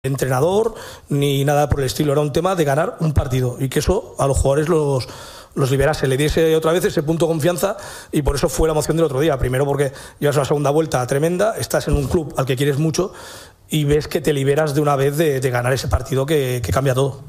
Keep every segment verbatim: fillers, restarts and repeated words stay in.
entrenador ni nada por el estilo, era un tema de ganar un partido y que eso a los jugadores los, los liberase, le diese otra vez ese punto de confianza y por eso fue la emoción del otro día. Primero porque llevas una segunda vuelta tremenda, estás en un club al que quieres mucho y ves que te liberas de una vez de, de ganar ese partido que, que cambia todo.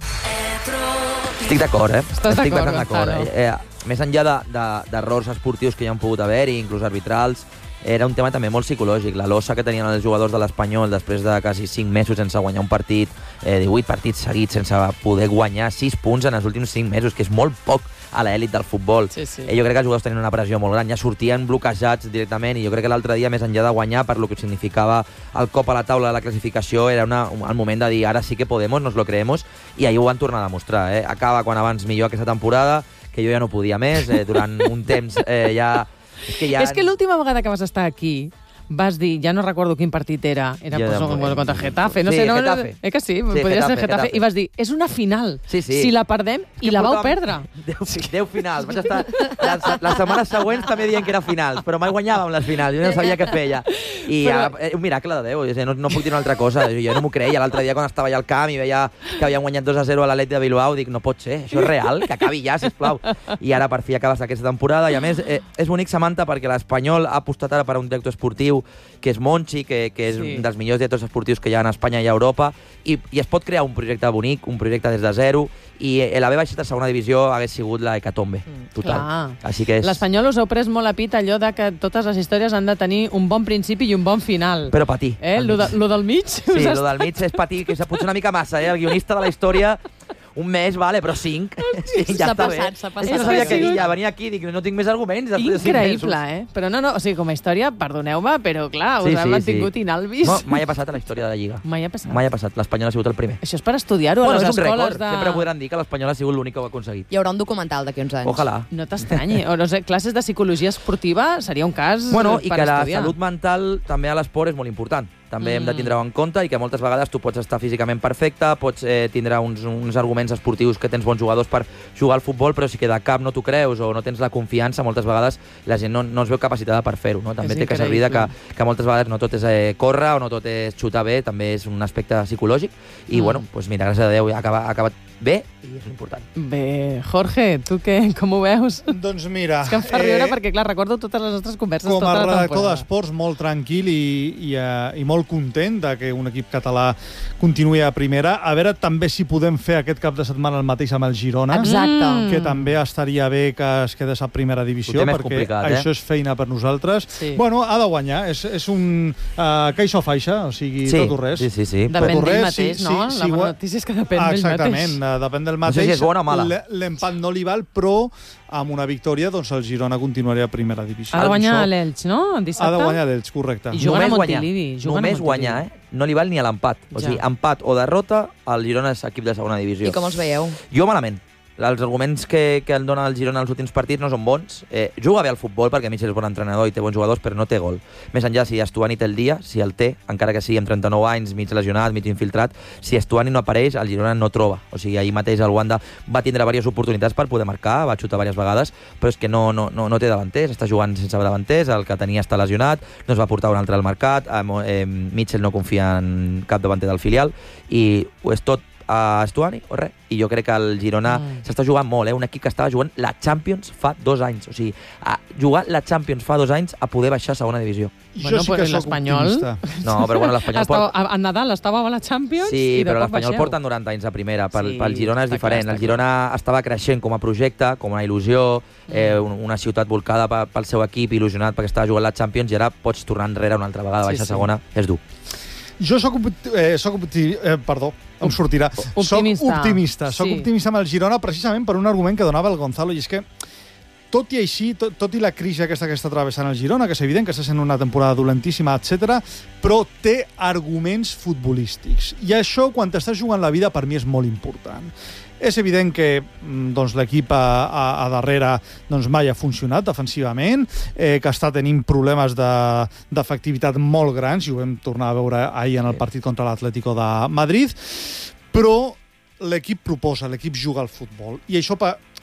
Estic d'acord, eh? Estàs Estic d'acord, d'acord. Gonzalo. Eh, eh, més enllà de, de, d'errors esportius que hi han pogut haver-hi, inclús arbitrals, era un tema també molt psicològic. La lossa que tenien els jugadors de l'Espanyol després de quasi cinc mesos sense guanyar un partit, eh, divuit partits seguits sense poder guanyar sis punts en els últims cinc mesos, que és molt poc a l'elit del futbol. Sí, sí. Eh, jo crec que els jugadors tenien una pressió molt gran, ja sortien bloquejats directament, i jo crec que l'altre dia, més enllà de guanyar, per lo que significava el cop a la taula de la classificació, era una, un, el moment de dir, ara sí que podemos, nos lo creemos, i ahir ho van tornar a demostrar. Eh? Acaba quan abans millor aquesta temporada, que jo ja no podia més, eh, durant un temps eh, ja... És que, ja... És que l'última vegada que vas estar aquí vas dir, ja no recordo quin partit era, era Ja pues, de- bueno, contra Getafe, no Sí, sé, no, Getafe. eh que sí, Sí, podria Getafe, ser Getafe, Getafe. i vas dir, és una final, Sí, sí. si la perdem, i la vau perdre. Deu, deu finals. Vaig estar les, les setmanes següents també dient que era finals, però mai guanyàvem les finals, jo no sabia què feia. I Però- ara, eh, un miracle de Déu, no, no puc dir una altra cosa, jo no m'ho creia. L'altre dia quan estava allà al camp i veia que havien guanyat dos a zero a l'Atlètic de Bilbao, dic, no pot ser, això és real, que acabi ja, sisplau. I ara per fi acabes aquesta temporada, i a més eh, és bonic, Samantha, perquè l'Espanyol ha apostat ara per un director esportiu que és Monchi, que, que és Sí. un dels millors directors esportius que hi ha en Espanya i a Europa, i, i es pot crear un projecte bonic, un projecte des de zero, i eh, l'haver baixat a segona divisió hagués sigut la hecatombe total. Clar. Així que és... L'Espanyol us heu pres molt a pit allò de que totes les històries han de tenir un bon principi i un bon final. Però patir. Eh? Lo, de, lo del mig? Sí, us lo has- del mig és patir, que és potser una mica massa, eh? El guionista de la història, un mes, vale, però cinc. Sí, ja S'ha està passat, bé. s'ha És passat. que no sabia És que què ha dir, sigut- ja venia aquí, dic, no tinc més arguments. després de cinc Increïble, mesos. eh? Però no, no, o sigui, com a història, perdoneu-me, però clar, us Sí, han sí, mantingut sí. inalvis. No, mai ha passat a la història de la Lliga. Mai ha passat. Mai ha passat. L'Espanyol ha sigut el primer. Això és per estudiar-ho Bueno, a és les un escoles rècord. de... Sempre podran dir que l'Espanyol ha sigut l'únic que ho ha aconseguit. Hi haurà un documental d'aquí uns anys. Ojalà. No t'estranyi. O no sé, classes de psicologia esportiva seria un cas Bueno, i per que la estudiar. salut mental també a l'esport és molt important. També hem de Mm. tindre-ho en compte, i que moltes vegades tu pots estar físicament perfecte, pots eh, tindre uns, uns arguments esportius que tens bons jugadors per jugar al futbol, però si que de cap no t'ho creus o no tens la confiança, moltes vegades la gent no, no es veu capacitada per fer-ho. No? També És té que servir de que, increïble. que moltes vegades no tot és eh, córrer o no tot és xutar bé, també és un aspecte psicològic. I, Mm. bueno, doncs mira, gràcies a Déu, ja ha acabat, ha acabat bé i és important. Bé, Jorge, tu què? Com ho veus? Doncs mira... És que em fa riure perquè, clar, recordo totes les nostres converses com tota a la redactor temporada. d'esports, molt tranquil i, i, uh, i molt content de que un equip català continuï a primera. A veure també si podem fer aquest cap de setmana el mateix amb el Girona, Exacte. Mm. que també estaria bé que es quedés a primera divisió, Ho té més perquè complicat, eh? això és feina per nosaltres. Sí. Bueno, ha de guanyar, és, és un uh, caixa o faixa, o sigui, Sí, tot o res. sí, sí, sí. Depèn Tot o d'ell res, sí, mateix, sí, no? sí, la bona igual- notícia és que depèn Ah, d'ell exactament, mateix. eh, depèn del No sé mateix. si és bona o mala. L- L'empat no li val, però amb una victòria doncs el Girona continuaria a primera divisió. Ha de guanyar Això- l'Elx, no? El dissabte? Ha de guanyar l'Elx, correcte. I juguen a Només guanyar. Montilivi, juguen a Només Montilivi. guanyar, eh? No li val ni a l'empat. O Ja. sigui, empat o derrota, el Girona és equip de segona divisió. I com els veieu? Jo malament. Els arguments que, que el dona el Girona als últims partits no són bons. Eh, juga bé al futbol perquè Michel és bon entrenador i té bons jugadors, però no té gol. Més enllà, si Estuani té el dia, si el té, encara que sigui amb trenta-nou anys, mig lesionat, mig infiltrat, si Estuani no apareix, el Girona no troba. O sigui, ahir mateix el Wanda va tindre diverses oportunitats per poder marcar, va xutar diverses vegades, però és que no, no, no, no té davanters, està jugant sense davanters, el que tenia està lesionat, no es va portar un altre al mercat, eh, eh, Michel no confia en cap davanter del filial, i ho és tot a Estuani o res. I jo crec que el Girona Mm. s'està jugant molt, eh? Un equip que estava jugant la Champions fa dos anys. O sigui, a jugar la Champions fa dos anys a poder baixar a segona divisió. Bueno, Jo sí que pues sóc l'Espanyol- optimista. No, però bueno, l'Espanyol Estava, porta... a, a Nadal estava a la Champions Sí, i de però cop l'Espanyol baixeu. porta noranta anys a primera. Pel, Sí, pel Girona és està diferent. clar, El està Girona estava creixent com a projecte, com una il·lusió, eh, un- una ciutat volcada pe- pel seu equip, il·lusionat perquè estava jugant la Champions, i ara pots tornar enrere una altra vegada, Sí, baixar a sí. segona, és dur. Jo sóc, opti- eh, sóc opti eh, perdó, em sortirà. Optimista. Soc optimista. Soc Sí. optimista amb el Girona precisament per un argument que donava el Gonzalo, i és que tot i així, tot, tot i la crisi aquesta que està travessant el Girona, que és evident que està sent una temporada dolentíssima, etcètera, però té arguments futbolístics. I això, quan t'estàs jugant la vida, per mi és molt important. És evident que mm, doncs, l'equip a, a, a darrere doncs, mai ha funcionat defensivament, eh, que està tenint problemes de- d'efectivitat molt grans, i ho vam tornar a veure ahir en el partit contra l'Atlético de Madrid, però l'equip proposa, l'equip juga al futbol, i això per,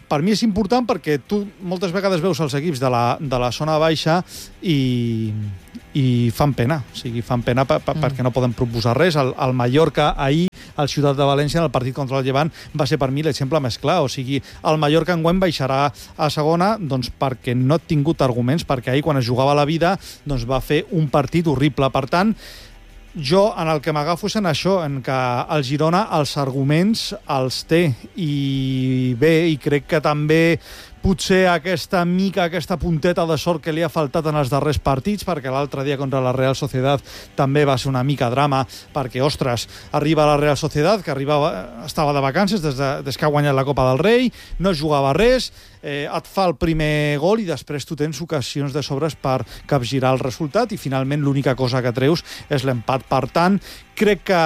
per mi és important perquè tu moltes vegades veus els equips de la, de la zona baixa i, i fan pena, o sigui, fan pena pa, pa, mm. perquè no poden proposar res. El, el Mallorca ahir, el Ciutat de València, en el partit contra el Llevant, va ser per mi l'exemple més clar. O sigui, el Mallorca enguany baixarà a segona doncs, perquè no ha tingut arguments, perquè ahir, quan es jugava la vida, doncs, va fer un partit horrible. Per tant, jo en el que m'agafo és en això, en que el Girona els arguments els té. I bé, i crec que també potser aquesta mica, aquesta punteta de sort que li ha faltat en els darrers partits, perquè l'altre dia contra la Real Sociedad també va ser una mica drama, perquè, ostres, arriba la Real Sociedad, que arribava, estava de vacances des, de, des que ha guanyat la Copa del Rei, no jugava res, eh, et fa el primer gol i després tu tens ocasions de sobres per capgirar el resultat i finalment l'única cosa que treus és l'empat. Per tant, crec que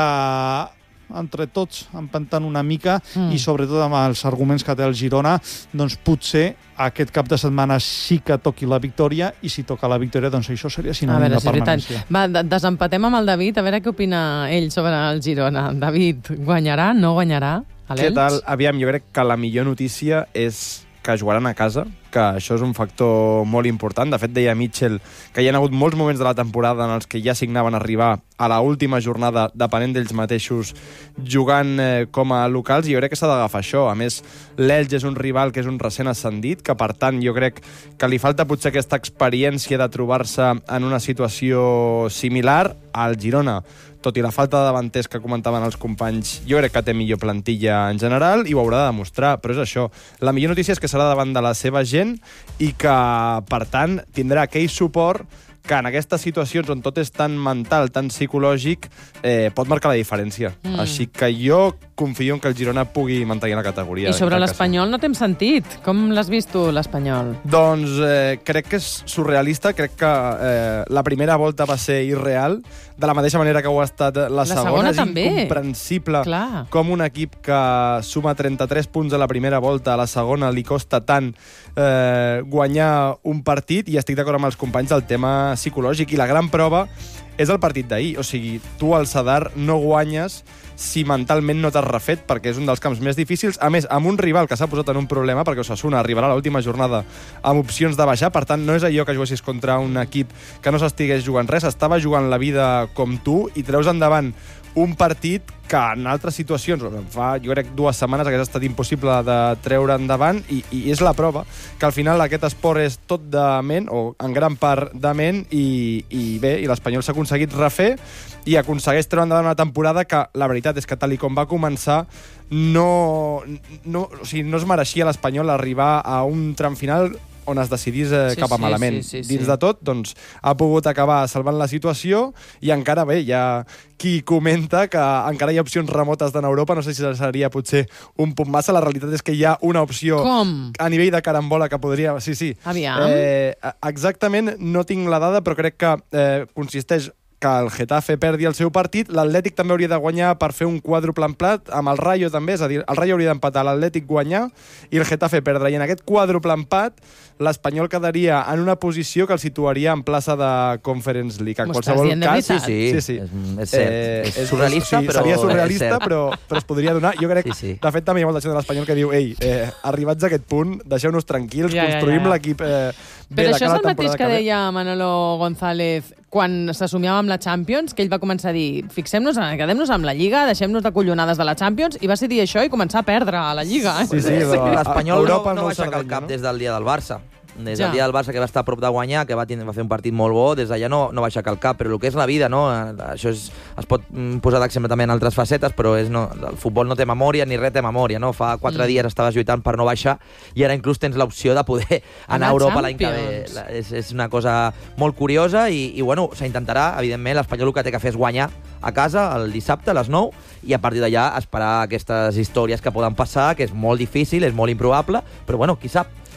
entre tots empantant una mica mm. i sobretot amb els arguments que té el Girona, doncs potser aquest cap de setmana sí que toqui la victòria i si toca la victòria, doncs això seria sinònim de permanència. Va, desempatem amb el David, a veure què opina ell sobre el Girona. David, guanyarà, no guanyarà? Què tal? Aviam, jo crec que la millor notícia és que jugaran a casa, que això és un factor molt important. De fet, deia Mitchell que hi ha hagut molts moments de la temporada en els que ja signaven arribar a la última jornada, depenent d'ells mateixos, jugant eh, com a locals, i jo crec que s'ha d'agafar això. A més, l'Elx és un rival que és un recent ascendit, que per tant jo crec que li falta potser aquesta experiència de trobar-se en una situació similar. Al Girona, tot i la falta de davanters que comentaven els companys, jo crec que té millor plantilla en general i ho haurà de demostrar, però és això. La millor notícia és que serà davant de la seva gent i que, per tant, tindrà aquell suport que en aquestes situacions on tot és tan mental, tan psicològic, eh, pot marcar la diferència. Mm. Així que jo confio en que el Girona pugui mantenir la categoria. I sobre l'Espanyol no t'hem sentit. Com l'has vist tu, l'Espanyol? Doncs eh, crec que és surrealista. Crec que eh, la primera volta va ser irreal, de la mateixa manera que ho ha estat la, la segona. segona és també. Incomprensible. Clar. Com un equip que suma trenta-tres punts a la primera volta, a la segona li costa tant eh, guanyar un partit, i estic d'acord amb els companys del tema psicològic, i la gran prova és el partit d'ahir. O sigui, tu al Sadar no guanyes si mentalment no t'has refet, perquè és un dels camps més difícils, a més, amb un rival que s'ha posat en un problema, perquè Osasuna arribarà a l'última jornada amb opcions de baixar. Per tant, no és allò que juguessis contra un equip que no s'estigués jugant res, estava jugant la vida com tu, i treus endavant un partit que en altres situacions, fa jo crec dues setmanes, hagués estat impossible de treure endavant, i, i és la prova que al final aquest esport és tot de ment, o en gran part de ment, i, i bé, i l'Espanyol s'ha aconseguit refer i aconsegueix treure endavant una temporada que la veritat és que tal i com va començar no, no, o sigui, no es mereixia l'Espanyol arribar a un tram final on es decidís eh, sí, cap a malament. Sí, sí, sí, Dins sí. de tot, doncs, ha pogut acabar salvant la situació, i encara bé, hi ha qui comenta que encara hi ha opcions remotes d'en Europa. No sé si seria potser un punt massa. La realitat és que hi ha una opció Com? a nivell de carambola que podria... Sí, sí. Aviam. Eh, exactament, no tinc la dada, però crec que eh, consisteix que el Getafe perdi el seu partit, l'Atlètic també hauria de guanyar per fer un quàdruple empat, amb el Rayo també, és a dir, el Rayo hauria d'empatar, l'Atlètic guanyar i el Getafe perdre. I en aquest quàdruple empat, l'Espanyol quedaria en una posició que el situaria en plaça de Conference League. En qualsevol cas, sí, sí, sí, sí. És, és cert. Eh, és surrealista, sí, però seria surrealista, però, però es podria donar. Jo crec, sí, sí. De fet, també hi ha molta gent de l'Espanyol que diu, ei, eh, arribats a aquest punt, deixeu-nos tranquils, ja, construïm ja, ja. l'equip eh, bé. Però això és el mateix que, que deia Manolo González quan s'assumiava amb la Champions, que ell va començar a dir, fixem-nos, quedem-nos amb la Lliga, deixem-nos de collonades de la Champions, i va ser dir això i començar a perdre a la Lliga. Eh? Sí, sí, sí. L'Espanyol no, no va aixecar el cap no? des del dia del Barça. Des del ja. dia del Barça, que va estar a prop de guanyar, que va, tindre, va fer un partit molt bo, des d'allà no, no va aixecar el cap, però el que és la vida, no? Això és, es pot posar d'exemple també en altres facetes, però és, no, el futbol no té memòria, ni res té memòria, no? Fa quatre mm. dies estaves lluitant per no baixar, i ara inclús tens l'opció de poder anar a Europa l'any que ve. És, és una cosa molt curiosa, i, i bueno, s'intentarà, evidentment, l'Espanyol el que té que fer és guanyar a casa el dissabte a les nou, i a partir d'allà esperar aquestes històries que poden passar, que és molt difícil, és molt improbable, però bueno, qui sap.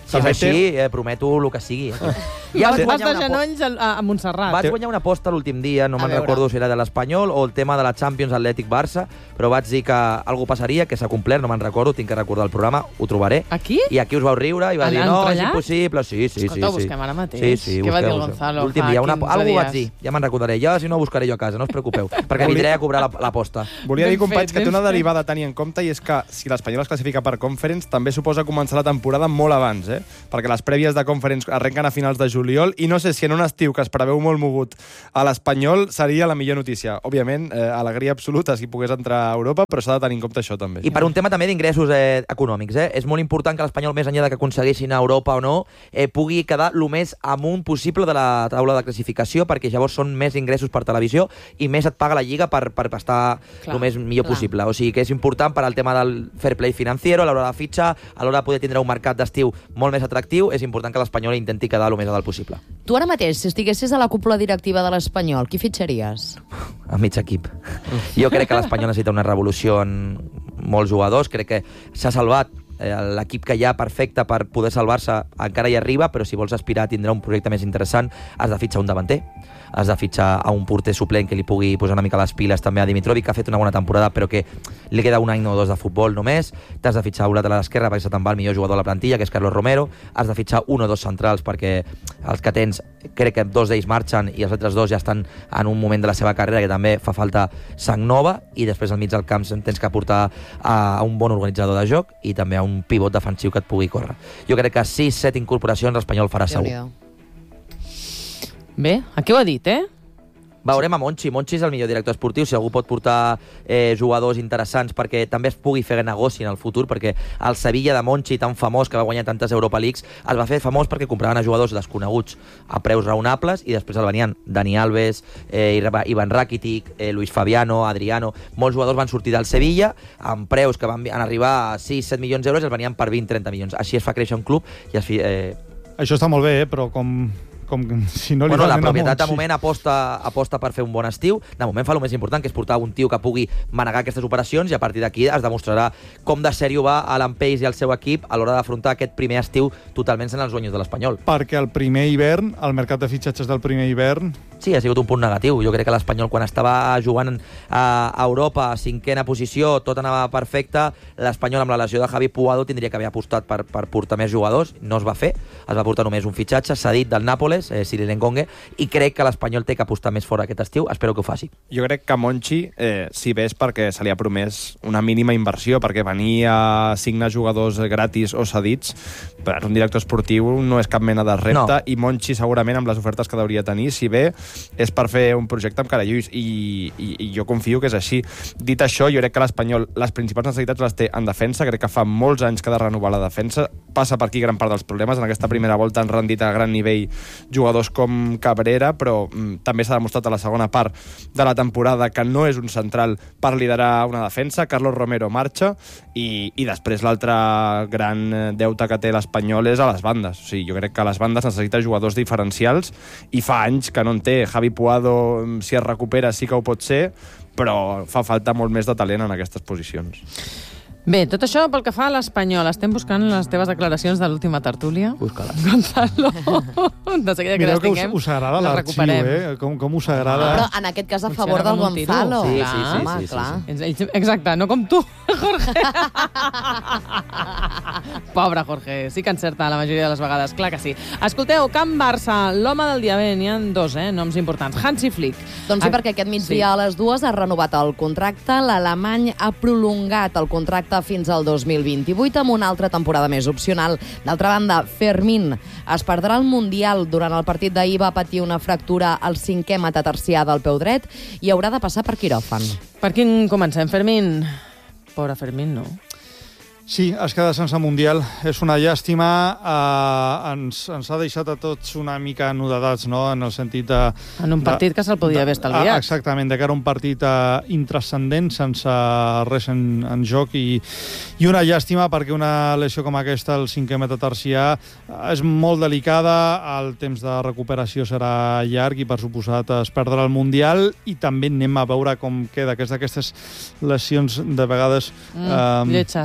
Si és així, eh, prometo el que sigui. Ja vas guanyar de genolls a, a Montserrat. Vaig guanyar una aposta l'últim dia, no me'n recordo si era de l'Espanyol o el tema de la Champions Atlètic-Barça, però vaig dir que alguna passaria, que s'ha complert, no me'n recordo, tinc que recordar el programa, ho trobaré. Aquí? I aquí us vau riure i va dir, no, és impossible. Sí, sí, sí. Escolta, ho busquem ara mateix. Sí, sí, què va dir el Gonzalo? L'últim dia, algú vaig dir, ja me'n recordaré. Ja, si no, ho buscaré jo a casa, no us preocupeu, perquè vindré a cobrar l'aposta. Volia dir, companys, que té una derivada a tenir en compte i és que si l'Espanyol es classifica per Conference també suposa començar la temporada molt abans, eh? Perquè les prèvies de Conference arrenquen a finals de juliol i no sé si en un estiu que es preveu molt mogut a l'Espanyol seria la millor notícia. Òbviament, eh, alegria absoluta si pogués entrar a Europa, però s'ha de tenir en compte això també. I per un tema també d'ingressos eh, econòmics, eh? És molt important que l'Espanyol, més enllà de que aconseguissin a Europa o no, eh, pugui quedar el més amunt possible de la taula de classificació, perquè llavors són més ingressos per televisió i més et paga la Lliga per, per estar el més millor clar. possible. O sigui que és important per al tema del fair play financiero, a l'hora de fitxar, a l'hora de poder tindre un mercat d'estiu molt més atractiu, és important que l'Espanyol intenti quedar el més a dalt possible. Tu ara mateix, si estiguessis a la cúpula directiva de l'Espanyol, qui fitxaries? A mig equip. Jo crec que l'Espanyol necessita una revolució en molts jugadors, crec que s'ha salvat l'equip que hi ha perfecte per poder salvar-se encara hi arriba, però si vols aspirar a tindre un projecte més interessant has de fitxar un davanter, has de fitxar a un porter suplent que li pugui posar una mica les piles també a Dimitrovic, que ha fet una bona temporada però que li queda un any o dos de futbol només, t'has de fitxar un lateral esquerre perquè se te'n va el millor jugador de la plantilla, que és Carlos Romero, has de fitxar un o dos centrals perquè els que tens, crec que dos d'ells marxen i els altres dos ja estan en un moment de la seva carrera que també fa falta sang nova, i després al mig del camp tens que portar a un bon organitzador de joc i també a un pivot defensiu que et pugui córrer. Jo crec que sis set incorporacions l'Espanyol farà segur. Bé, aquí ho ha dit, eh? Veurem a Monchi. Monchi és el millor director esportiu. Si algú pot portar eh, jugadors interessants perquè també es pugui fer negoci en el futur, perquè el Sevilla de Monchi, tan famós, que va guanyar tantes Europa Leagues, es va fer famós perquè compraven a jugadors desconeguts a preus raonables i després el venien Dani Alves, eh, Ivan Rakitic, eh, Luis Fabiano, Adriano. Molts jugadors van sortir del Sevilla amb preus que van arribar a sis set milions d'euros i els venien per vint trenta milions. Així es fa créixer un club i es... Eh... Això està molt bé, eh? Però com... com si no li bueno, la propietat de moment aposta, aposta per fer un bon estiu. De moment fa el més important, que és portar un tio que pugui manegar aquestes operacions, i a partir d'aquí es demostrarà com de sèrio va Alan Pace i el seu equip a l'hora d'afrontar aquest primer estiu totalment sent els guanyos de l'Espanyol. Perquè el primer hivern, el mercat de fitxatges del primer hivern... Sí, ha sigut un punt negatiu. Jo crec que l'Espanyol, quan estava jugant a Europa a cinquena posició, tot anava perfecte. L'Espanyol, amb la lesió de Javi Puado, tindria que haver apostat per, per portar més jugadors. No es va fer. Es va portar només un fitxatge cedit del Nàpoles, eh, Cyril Ngonge, i crec que l'Espanyol té que apostar més fora aquest estiu. Espero que ho faci. Jo crec que Monchi, eh, si bé és perquè se li ha promès una mínima inversió, perquè venir a signar jugadors gratis o cedits, per un director esportiu no és cap mena de repte, no. I Monchi segurament amb les ofertes que hauria tenir, si bé és per fer un projecte amb cara i ulls, i, i, i jo confio que és així. Dit això, jo crec que l'Espanyol les principals necessitats les té en defensa, crec que fa molts anys que ha de renovar la defensa, passa per aquí gran part dels problemes. En aquesta primera volta han rendit a gran nivell jugadors com Cabrera, però mm, també s'ha demostrat a la segona part de la temporada que no és un central per liderar una defensa. Carlos Romero marxa, i, i després l'altre gran deute que té l'Espanyol és a les bandes. O sigui, jo crec que les bandes necessita jugadors diferencials, i fa anys que no en té. Javi Puado, si es recupera, sí que ho pot ser, però fa falta molt més de talent en aquestes posicions. Bé, tot això pel que fa a l'Espanyol. Estem buscant les teves declaracions de l'última tertúlia. Busca-la. Gonzalo, de seguida que les tinguem, us, us agrada l'arxiu, eh? Com, com us agrada... Però en aquest cas a favor del Gonzalo. Sí, sí, sí. Home, sí, sí, sí, sí. Exacte, no com tu, Jorge. Pobre Jorge, sí que encerta la majoria de les vegades, clar que sí. Escolteu, Camp Barça, l'home del dia. Bé, n'hi ha dos, eh, noms importants. Hansi Flick. Doncs sí, perquè aquest migdia sí. a les dues ha renovat el contracte. L'alemany ha prolongat el contracte fins al dos mil vint-i-vuit amb una altra temporada més opcional. D'altra banda, Fermín es perdrà el Mundial. Durant el partit d'ahir va patir una fractura al cinquè metatarsià del peu dret i haurà de passar per quiròfan. Per quin comencem, Fermín? Pobre Fermín, no? Sí, es queda sense Mundial. És una llàstima. Eh, ens, ens ha deixat a tots una mica anodadats, no?, en el sentit de... En un partit de, que se'l podia haver estalviat. Exactament, de que era un partit eh, intranscendent, sense res en, en joc, i, i una llàstima perquè una lesió com aquesta, el cinquè metatarsià, és molt delicada, el temps de recuperació serà llarg i, per suposat, es perdrà el Mundial, i també anem a veure com queda, que és d'aquestes lesions de vegades mm, eh, una mica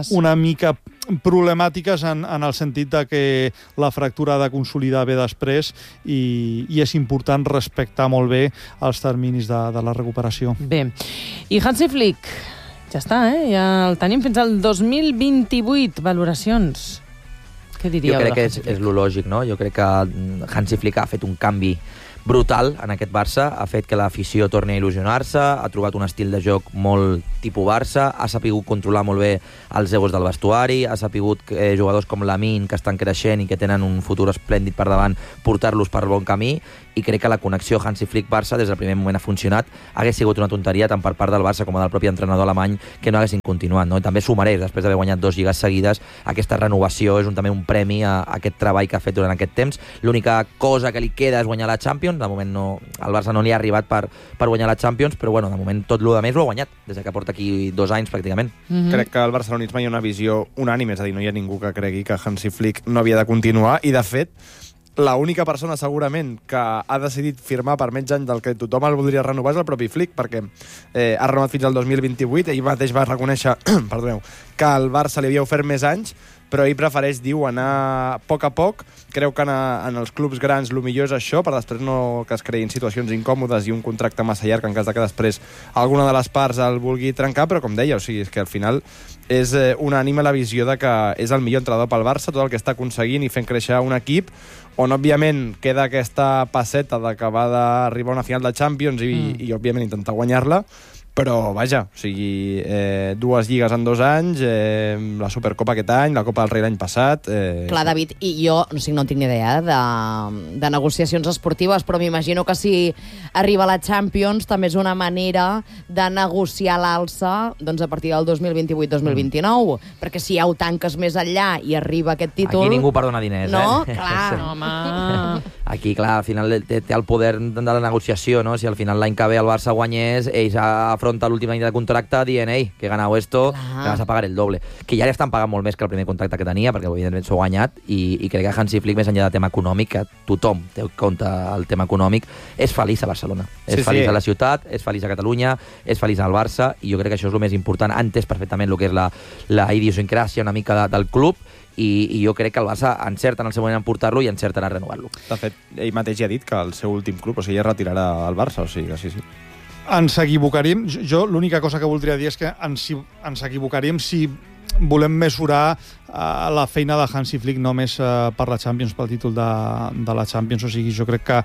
mica problemàtiques en, en el sentit de que la fractura de consolidar bé després i, i és important respectar molt bé els terminis de, de la recuperació. Bé, i Hansi Flick, ja està, eh? Ja el tenim fins al dos mil vint-i-vuit, valoracions. Què diríeu? Jo crec que és, és lo lògic, no? Jo crec que Hansi Flick ha fet un canvi brutal en aquest Barça, ha fet que l'afició torni a il·lusionar-se, ha trobat un estil de joc molt tipus Barça, ha sapigut controlar molt bé els egos del vestuari, ha sapigut que jugadors com Lamine, que estan creixent i que tenen un futur esplèndid per davant, portar-los per bon camí, i crec que la connexió Hansi Flick-Barça des del primer moment ha funcionat. Hagués sigut una tonteria tant per part del Barça com del propi entrenador alemany que no haguessin continuat, no? I també s'ho mereix, després d'haver guanyat dos lligues seguides, aquesta renovació és un, també un premi a, a aquest treball que ha fet durant aquest temps. L'única cosa que li queda és guanyar la Champions. De moment no, al Barça no li ha arribat per, per guanyar la Champions, però bueno, de moment tot lo de més ho ha guanyat, des que porta aquí dos anys pràcticament. Mm-hmm. Crec que al barcelonisme hi ha una visió unànime, és a dir, no hi ha ningú que cregui que Hansi Flick no havia de continuar, i de fet l'única persona segurament que ha decidit firmar per menys anys del que tothom el voldria renovar és el propi Flick, perquè eh, ha renovat fins al dos mil vint-i-vuit, ell mateix va reconèixer perdoneu, que el Barça li havia ofert més anys, però ell prefereix, diu, anar a poc a poc. Creu que en, a, en els clubs grans el millor és això, per després no que es creïn situacions incòmodes i un contracte massa llarg en cas de que després alguna de les parts el vulgui trencar, però com deia, o sigui, és que al final és eh, unànime la visió de que és el millor entrenador pel Barça, tot el que està aconseguint i fent créixer un equip on, òbviament, queda aquesta passeta d'acabar d'arribar a una final de Champions i, mm. i òbviament, intentar guanyar-la, però, vaja, o sigui, eh, dues lligues en dos anys, eh, la Supercopa aquest any, la Copa del Rei l'any passat... Eh... Clar, David, i jo no, sé, no tinc ni idea de, de negociacions esportives, però m'imagino que si arriba la Champions també és una manera de negociar l'alça doncs, a partir del dos mil vint-i-vuit dos mil vint-i-nou, mm. perquè si ja ho tanques més enllà i arriba aquest títol... Aquí ningú perdona diners, no? eh? No, clar. No, home... Aquí, clar, al final té, té el poder de la negociació, no? Si al final l'any que ve el Barça guanyés, ells afronta l'últim any de contracte dient, ei, que he ganado esto, clar, que vas a pagar el doble. Que ja li estan pagant molt més que el primer contracte que tenia, perquè evidentment s'ho ha guanyat, i, i crec que Hansi Flick, més enllà del tema econòmic, que tothom té en compte el tema econòmic, és feliç a Barcelona. Sí, és feliç sí. a la ciutat, és feliç a Catalunya, és feliç al Barça, i jo crec que això és el més important. Ha entès perfectament el que és la, la idiosincràsia una mica de, del club, I, i jo crec que el Barça encerta en el seu moment en portar-lo i encerta en renovar-lo. De fet, ell mateix ja ha dit que el seu últim club, o sigui, ja retirarà el Barça, o sigui, sí, sí. Ens equivocaríem, jo l'única cosa que voldria dir és que ens, ens equivocaríem si volem mesurar uh, la feina de Hansi Flick només uh, per la Champions, pel títol de, de la Champions, o sigui, jo crec que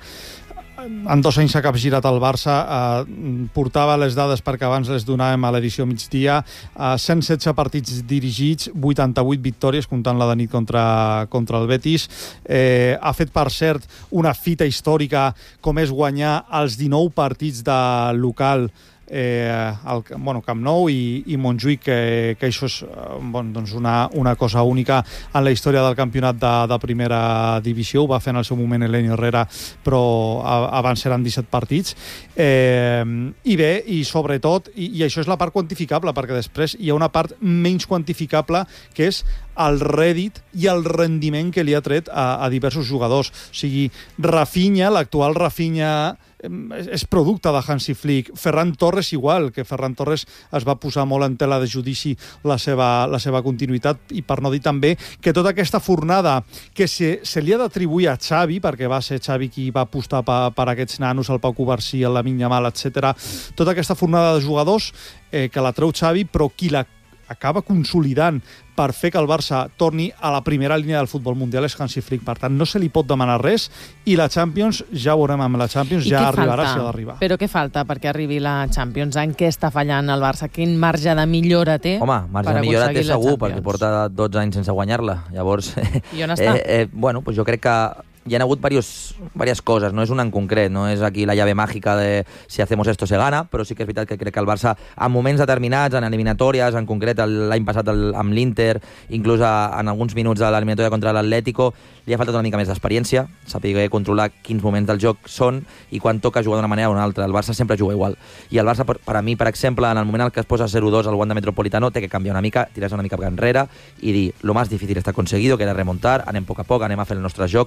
en dos anys s'ha capgirat el Barça, eh, portava les dades perquè abans les donàvem a l'edició migdia, eh, cent setze partits dirigits, vuitanta-vuit victòries, comptant la de nit contra, contra el Betis. Eh, ha fet, per cert, una fita històrica com és guanyar els dinou partits de local Eh, el, bueno, Camp Nou i, i Montjuïc, que, que això és bon, doncs una, una cosa única en la història del campionat de, de primera divisió. Ho va fer en el seu moment Elenio Herrera, però a, abans eren disset partits. Eh, I bé, i sobretot, i, i això és la part quantificable, perquè després hi ha una part menys quantificable, que és el rèdit i el rendiment que li ha tret a, a diversos jugadors. O sigui, Rafinha, l'actual Rafinha, és producte de Hansi Flick. Ferran Torres igual, que Ferran Torres es va posar molt en tela de judici la seva, la seva continuïtat, i per no dir també que tota aquesta fornada que se, se li ha d'atribuir a Xavi, perquè va ser Xavi qui va apostar per, per aquests nanos, el Pau Covarsí, el Lamine Yamal, etcètera. Tota aquesta fornada de jugadors eh, que la treu Xavi, però qui la acaba consolidant per fer que el Barça torni a la primera línia del futbol mundial és Hansi Flick. Per tant, no se li pot demanar res, i la Champions, ja ho veurem amb la Champions, I ja arribarà falta? si ha d'arribar. Però què falta perquè arribi la Champions? En què està fallant el Barça? Quin marge de millora té? Home, marge de millora té segur, perquè porta dotze anys sense guanyar-la. Llavors, I on està? Eh, eh, bueno, pues jo crec que hi ha hagut varios, varias cosas, no és una en concret, no és aquí la llave màgica de si hacemos esto se gana, però sí que és veritat que crec que el Barça, en moments determinats, en eliminatòries, en concret l'any passat el, amb l'Inter, inclús a, en alguns minuts de l'eliminatòria contra l'Atlético, li ha faltat una mica més d'experiència, saber controlar quins moments del joc són i quan toca jugar d'una manera o una altra. El Barça sempre juga igual. I el Barça, per, per a mi, per exemple, en el moment en què es posa zero dos al Wanda Metropolitano, té que canviar una mica, tirar-se una mica enrere i dir, lo más difícil está conseguido, que era remontar, anem a poc a poc, anem a fer el nostre joc, però no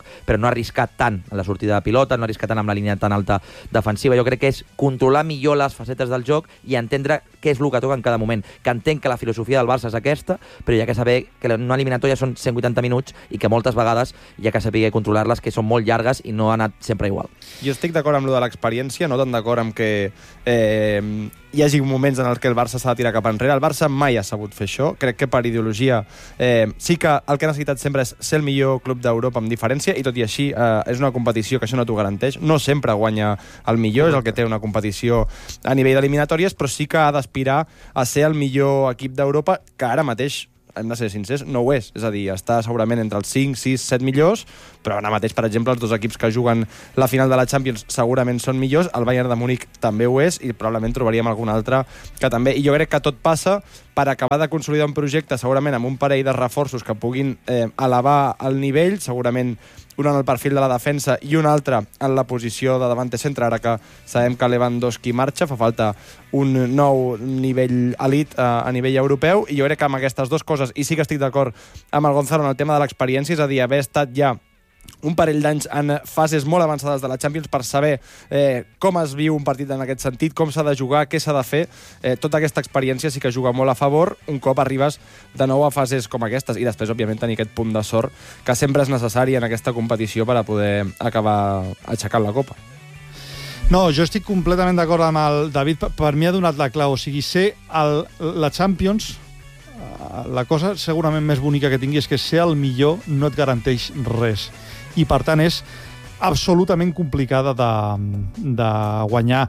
no ha arriscat tant en la sortida de pilota, no ha arriscat tant amb la línia tan alta defensiva. Jo crec que és controlar millor les facetes del joc i entendre què és el que toca en cada moment. Que entenc que la filosofia del Barça és aquesta, però hi ha que saber que una eliminatòria són cent vuitanta minuts i que moltes vegades hi ha que saber controlar-les, que són molt llargues i no ha anat sempre igual. Jo estic d'acord amb lo de l'experiència, no tan d'acord amb que eh, hi hagi moments en els que el Barça s'ha de tirar cap enrere. El Barça mai ha sabut fer això. Crec que per ideologia eh, sí que el que ha necessitat sempre és ser el millor club d'Europa amb diferència, i tot i així eh, és una competició que això no t'ho garanteix. No sempre guanya el millor, és el que té una competició a nivell d'eliminatòries, però sí que ha d'aspirar a ser el millor equip d'Europa, que ara mateix, hem de ser sincers, no ho és. És a dir, està segurament entre els cinc, sis, set millors, però ara mateix, per exemple, els dos equips que juguen la final de la Champions segurament són millors, el Bayern de Múnich també ho és, i probablement trobaríem algun altre que també. I jo crec que tot passa per acabar de consolidar un projecte, segurament amb un parell de reforços que puguin eh, elevar el nivell, segurament un en el perfil de la defensa i un altre en la posició de davante centre, ara que sabem que Lewandowski marxa, fa falta un nou nivell elit eh, a nivell europeu, i jo crec que amb aquestes dues coses, i sí que estic d'acord amb el Gonzalo en el tema de l'experiència, és a dir, haver estat ja un parell d'anys en fases molt avançades de la Champions per saber eh, com es viu un partit en aquest sentit, com s'ha de jugar, què s'ha de fer. Eh, tota aquesta experiència sí que juga molt a favor un cop arribes de nou a fases com aquestes, i després, òbviament, tenir aquest punt de sort que sempre és necessari en aquesta competició per a poder acabar aixecant la copa. No, jo estic completament d'acord amb el David. Per mi ha donat la clau. O sigui, ser el, la Champions, la cosa segurament més bonica que tingui és que ser el millor no et garanteix res. I, per tant, és absolutament complicada de, de guanyar.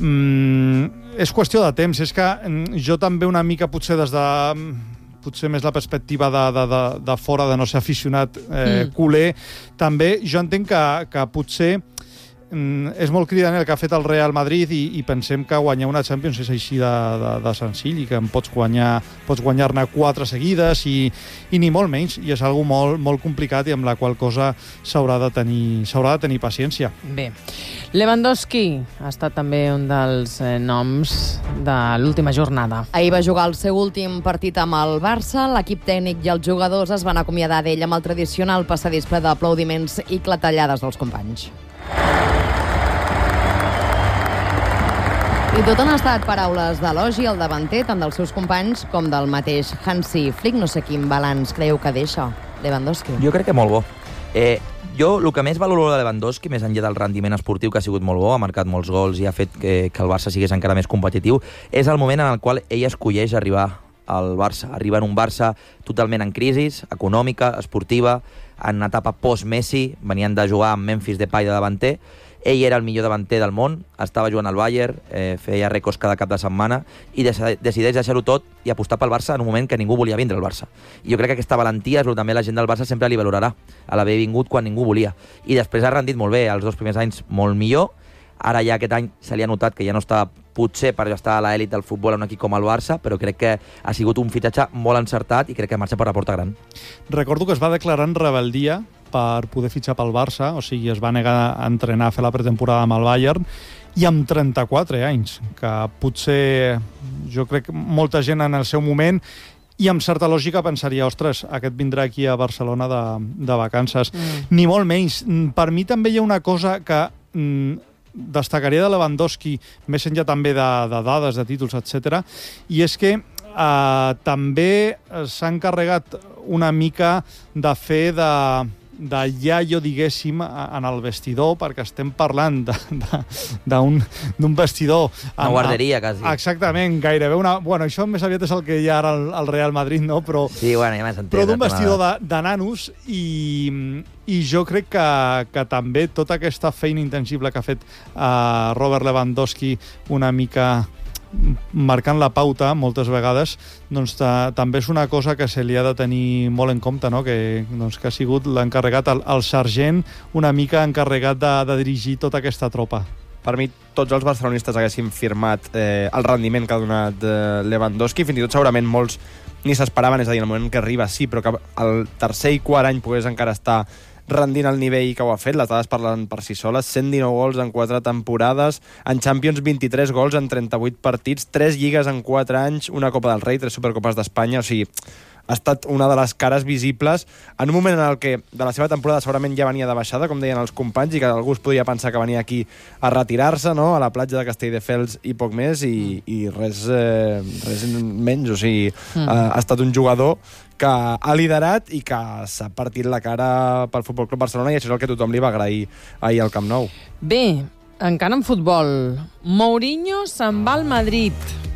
Mm, és qüestió de temps. És que jo també una mica, potser des de... potser més la perspectiva de, de, de, de fora, de no ser aficionat eh, mm. culer, també jo entenc que, que potser mm, és molt cridaner el que ha fet el Real Madrid, i, i pensem que guanyar una Champions és així de, de, de senzill, i que en pots guanyar pots guanyar-ne quatre seguides i, i ni molt menys, i és algo molt, molt complicat i amb la qual cosa s'haurà de tenir s'haurà de tenir paciència. Bé, Lewandowski ha estat també un dels eh, noms de l'última jornada. Ahir va jugar el seu últim partit amb el Barça, l'equip tècnic i els jugadors es van acomiadar d'ell amb el tradicional passadís ple d'aplaudiments i clatellades dels companys. I tot han estat paraules d'elogi al davanter, tant dels seus companys com del mateix Hansi Flick. No sé quin balanç creieu que deixa Lewandowski. Jo crec que molt bo. Eh, jo el que més valoro de Lewandowski, més enllà del rendiment esportiu, que ha sigut molt bo, ha marcat molts gols i ha fet que, que el Barça sigués encara més competitiu, és el moment en el qual ell escolleix arribar al Barça. Arriba en un Barça totalment en crisi, econòmica, esportiva, en una etapa post-Messi, venien de jugar amb Memphis Depay de davanter. Ell era el millor davanter del món, estava jugant al Bayern, eh, feia rècords cada cap de setmana, i decideix deixar-ho tot i apostar pel Barça en un moment que ningú volia vindre al Barça. I jo crec que aquesta valentia és el que també la gent del Barça sempre li valorarà, a l'haver vingut quan ningú volia. I després ha rendit molt bé, els dos primers anys molt millor. Ara ja aquest any se li ha notat que ja no està potser per estar a l'elit del futbol en un equip com el Barça, però crec que ha sigut un fitxatge molt encertat i crec que marxa per la porta gran. Recordo que es va declarar en rebeldia per poder fitxar pel Barça, o sigui, es va negar a entrenar, a fer la pretemporada amb el Bayern, i amb trenta-quatre anys, que potser jo crec que molta gent en el seu moment, i amb certa lògica pensaria, ostres, aquest vindrà aquí a Barcelona de, de vacances. Mm. Ni molt menys. Per mi també hi ha una cosa que mm, destacaria de Lewandowski, més enllà també de, de dades, de títols, etcètera, i és que eh, també s'ha encarregat una mica de fer de... de iaio, diguéssim, en el vestidor, perquè estem parlant d'un vestidor... Una guarderia, quasi. Exactament, gairebé una... Bueno, això més aviat és el que hi ha ara al Real Madrid, no? Però, sí, bueno, ja m'has entès. Però d'un vestidor de, de nanos, i, i jo crec que, que també tota aquesta feina intensible que ha fet uh, Robert Lewandowski una mica marcant la pauta moltes vegades, doncs ta, també és una cosa que se li ha de tenir molt en compte, no? que, doncs, que ha sigut l'encarregat, el, el sergent una mica encarregat de, de dirigir tota aquesta tropa. Per mi, tots els barcelonistes haguessin firmat eh, el rendiment que ha donat eh, Lewandowski, fins i tot segurament molts ni s'esperaven, és a dir, en el moment que arriba sí, però que el tercer i quart any pogués encara estar rendint el nivell que ho ha fet. Les dades parlen per si soles: cent dinou gols en quatre temporades, en Champions vint-i-tres gols en trenta-vuit partits, tres lligues en quatre anys, una Copa del Rei, tres Supercopes d'Espanya. O sigui, ha estat una de les cares visibles en un moment en el que de la seva temporada segurament ja venia de baixada, com deien els companys, i que algú es podria pensar que venia aquí a retirar-se, no?, a la platja de Castelldefels i poc més, i, i res, eh, res menys. O sigui, mm. ha, ha estat un jugador que ha liderat i que s'ha partit la cara pel Futbol Club Barcelona, i això és el que tothom li va agrair ahir al Camp Nou. Bé, encara en futbol, Mourinho se'n va al Madrid.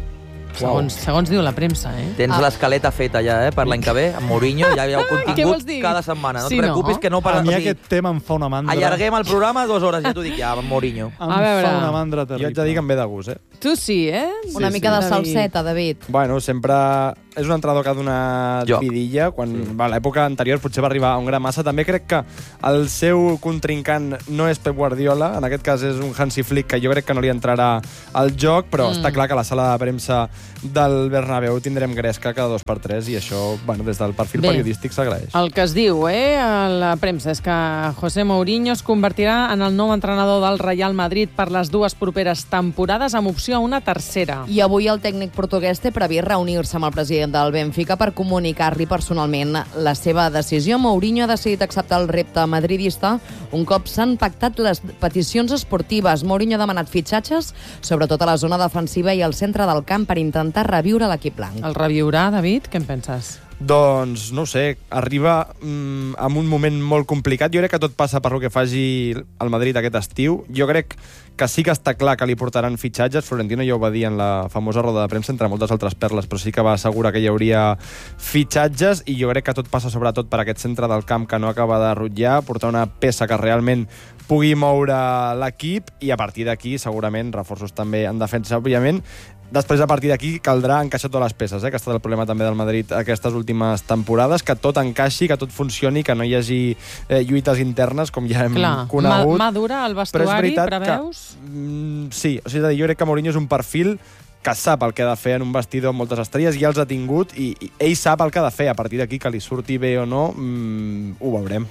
Segons, segons diu la premsa, eh? Tens ah. l'escaleta feta ja, eh? Per l'any que ve, amb Mourinho, ja hi ha un contingut cada setmana. No sí, et preocupis, no? que no... Per... A mi aquest tema em fa una mandra. Allarguem el programa dues hores, ja t'ho dic ja, amb Mourinho. Em a veure. fa una mandra terrible. Jo haig de dir que em ve de gust, eh? Tu sí, eh? Sí, una mica sí. de salseta, David. Bueno, sempre... És un entrenador que ha donat Joc. vidilla. Quan sí. a l'època anterior potser va arribar a un gran massa. També crec que el seu contrincant no és Pep Guardiola. En aquest cas és un Hansi Flick, que jo crec que no li entrarà al joc, però mm. està clar que a la sala de premsa del Bernabéu tindrem gresca cada dos per tres, i això, bueno, des del perfil Bé, periodístic s'agraeix. El que es diu, eh, a la premsa és que José Mourinho es convertirà en el nou entrenador del Real Madrid per les dues properes temporades, amb opció a una tercera. I avui el tècnic portuguès té previst reunir-se amb el president del Benfica per comunicar-li personalment la seva decisió. Mourinho ha decidit acceptar el repte madridista un cop s'han pactat les peticions esportives. Mourinho ha demanat fitxatges, sobretot a la zona defensiva i al centre del camp, per intentar reviure l'equip blanc. El reviurà, David? Què en penses? Doncs, no ho sé, arriba mm, en un moment molt complicat. Jo crec que tot passa per lo que faci el Madrid aquest estiu. Jo crec que sí que està clar que li portaran fitxatges. Florentino ja ho va dir en la famosa roda de premsa, entre moltes altres perles, però sí que va assegurar que hi hauria fitxatges, i jo crec que tot passa sobretot per aquest centre del camp que no acaba de rutllar, portar una peça que realment pugui moure l'equip, i a partir d'aquí segurament reforços també en defensa, òbviament. Després, a partir d'aquí, caldrà encaixar totes les peces, eh? que ha estat el problema també del Madrid aquestes últimes temporades, que tot encaixi, que tot funcioni, que no hi hagi eh, lluites internes, com ja hem Clar. conegut. Mà dura el vestuari, preveus? Que, mm, sí, o sigui, jo crec que Mourinho és un perfil que sap el que ha de fer en un vestidor amb moltes estrelles, ja els ha tingut, i, i ell sap el que ha de fer. A partir d'aquí, que li surti bé o no, mm, ho veurem.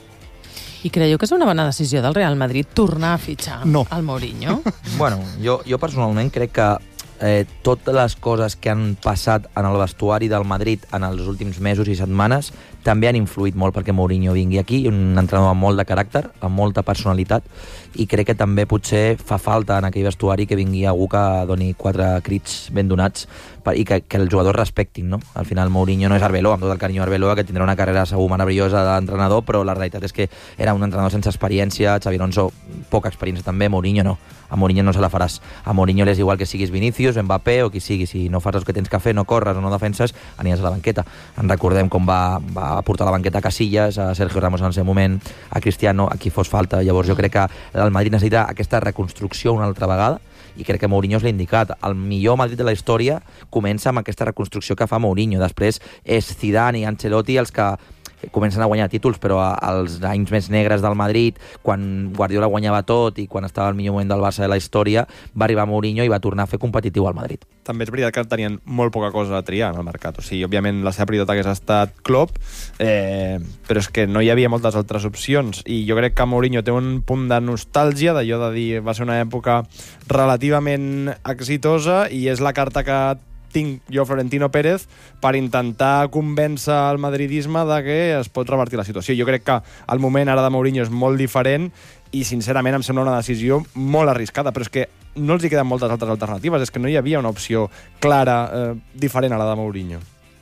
I creieu que és una bona decisió del Real Madrid tornar a fitxar no. el Mourinho? Bueno, jo, jo personalment crec que eh, totes les coses que han passat en el vestuari del Madrid en els últims mesos i setmanes també han influït molt perquè Mourinho vingui aquí, un entrenador amb molt de caràcter, amb molta personalitat, i crec que també potser fa falta en aquell vestuari que vingui algú que doni quatre crits ben donats per, i que, que els jugadors respectin, no? Al final Mourinho no és Arbeloa, amb tot el carinyo Arbeloa, que tindrà una carrera segur meravellosa d'entrenador, però la realitat és que era un entrenador sense experiència. Xabi Alonso, poca experiència també. Mourinho no. A Mourinho no se la faràs. A Mourinho és igual que siguis Vinícius, Mbappé o qui sigui. Si no fas el que tens que fer, no corres o no defenses, aniràs a la banqueta. En recordem com va, va portar a la banqueta a Casillas, a Sergio Ramos en el seu moment, a Cristiano, a qui fos falta. Llavors jo crec que el Madrid necessita aquesta reconstrucció una altra vegada, i crec que Mourinho és l'indicat. El millor Madrid de la història comença amb aquesta reconstrucció que fa Mourinho. Després és Zidane i Ancelotti els que comencen a guanyar títols, però als anys més negres del Madrid, quan Guardiola guanyava tot i quan estava al millor moment del Barça de la història, va arribar Mourinho i va tornar a fer competitiu al Madrid. També és veritat que tenien molt poca cosa a triar en el mercat. O sigui, òbviament la seva prioritat hagués estat Klopp, eh, però és que no hi havia moltes altres opcions, i jo crec que Mourinho té un punt de nostàlgia, d'allò de dir va ser una època relativament exitosa, i és la carta que tinc jo, Florentino Pérez, per intentar convèncer el madridisme de que es pot revertir la situació. Jo crec que el moment ara de Mourinho és molt diferent, i sincerament em sembla una decisió molt arriscada, però és que no els hi queden moltes altres alternatives, és que no hi havia una opció clara, eh, diferent a la de Mourinho.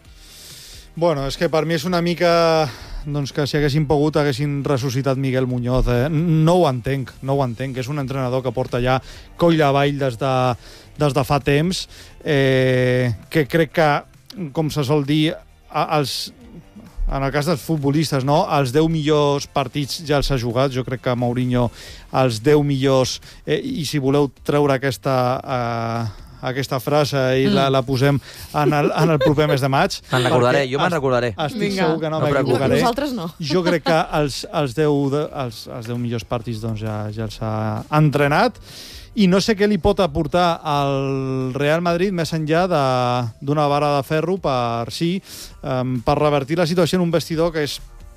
Bueno, és que per mi és una mica... doncs que si haguessin pogut haguessin ressuscitat Miguel Muñoz. Eh? No ho entenc, no ho entenc. És un entrenador que porta ja coll avall des de, des de fa temps, eh, que crec que, com se sol dir, els, en el cas dels futbolistes, no? Els deu millors partits ja els ha jugat. Jo crec que Mourinho els deu millors, eh, i si voleu treure aquesta... Eh, aquesta frase i mm. la, la posem en el, en el proper mes de maig. Me'n recordaré, jo me'n recordaré. Estic Vinga. segur que no, no m'equivocaré. Nosaltres no. Jo crec que els, els, deu, els, els deu millors partits doncs, ja, ja els ha entrenat, i no sé què li pot aportar al Real Madrid més enllà d'una vara de ferro per sí, um, per revertir la situació en un vestidor que és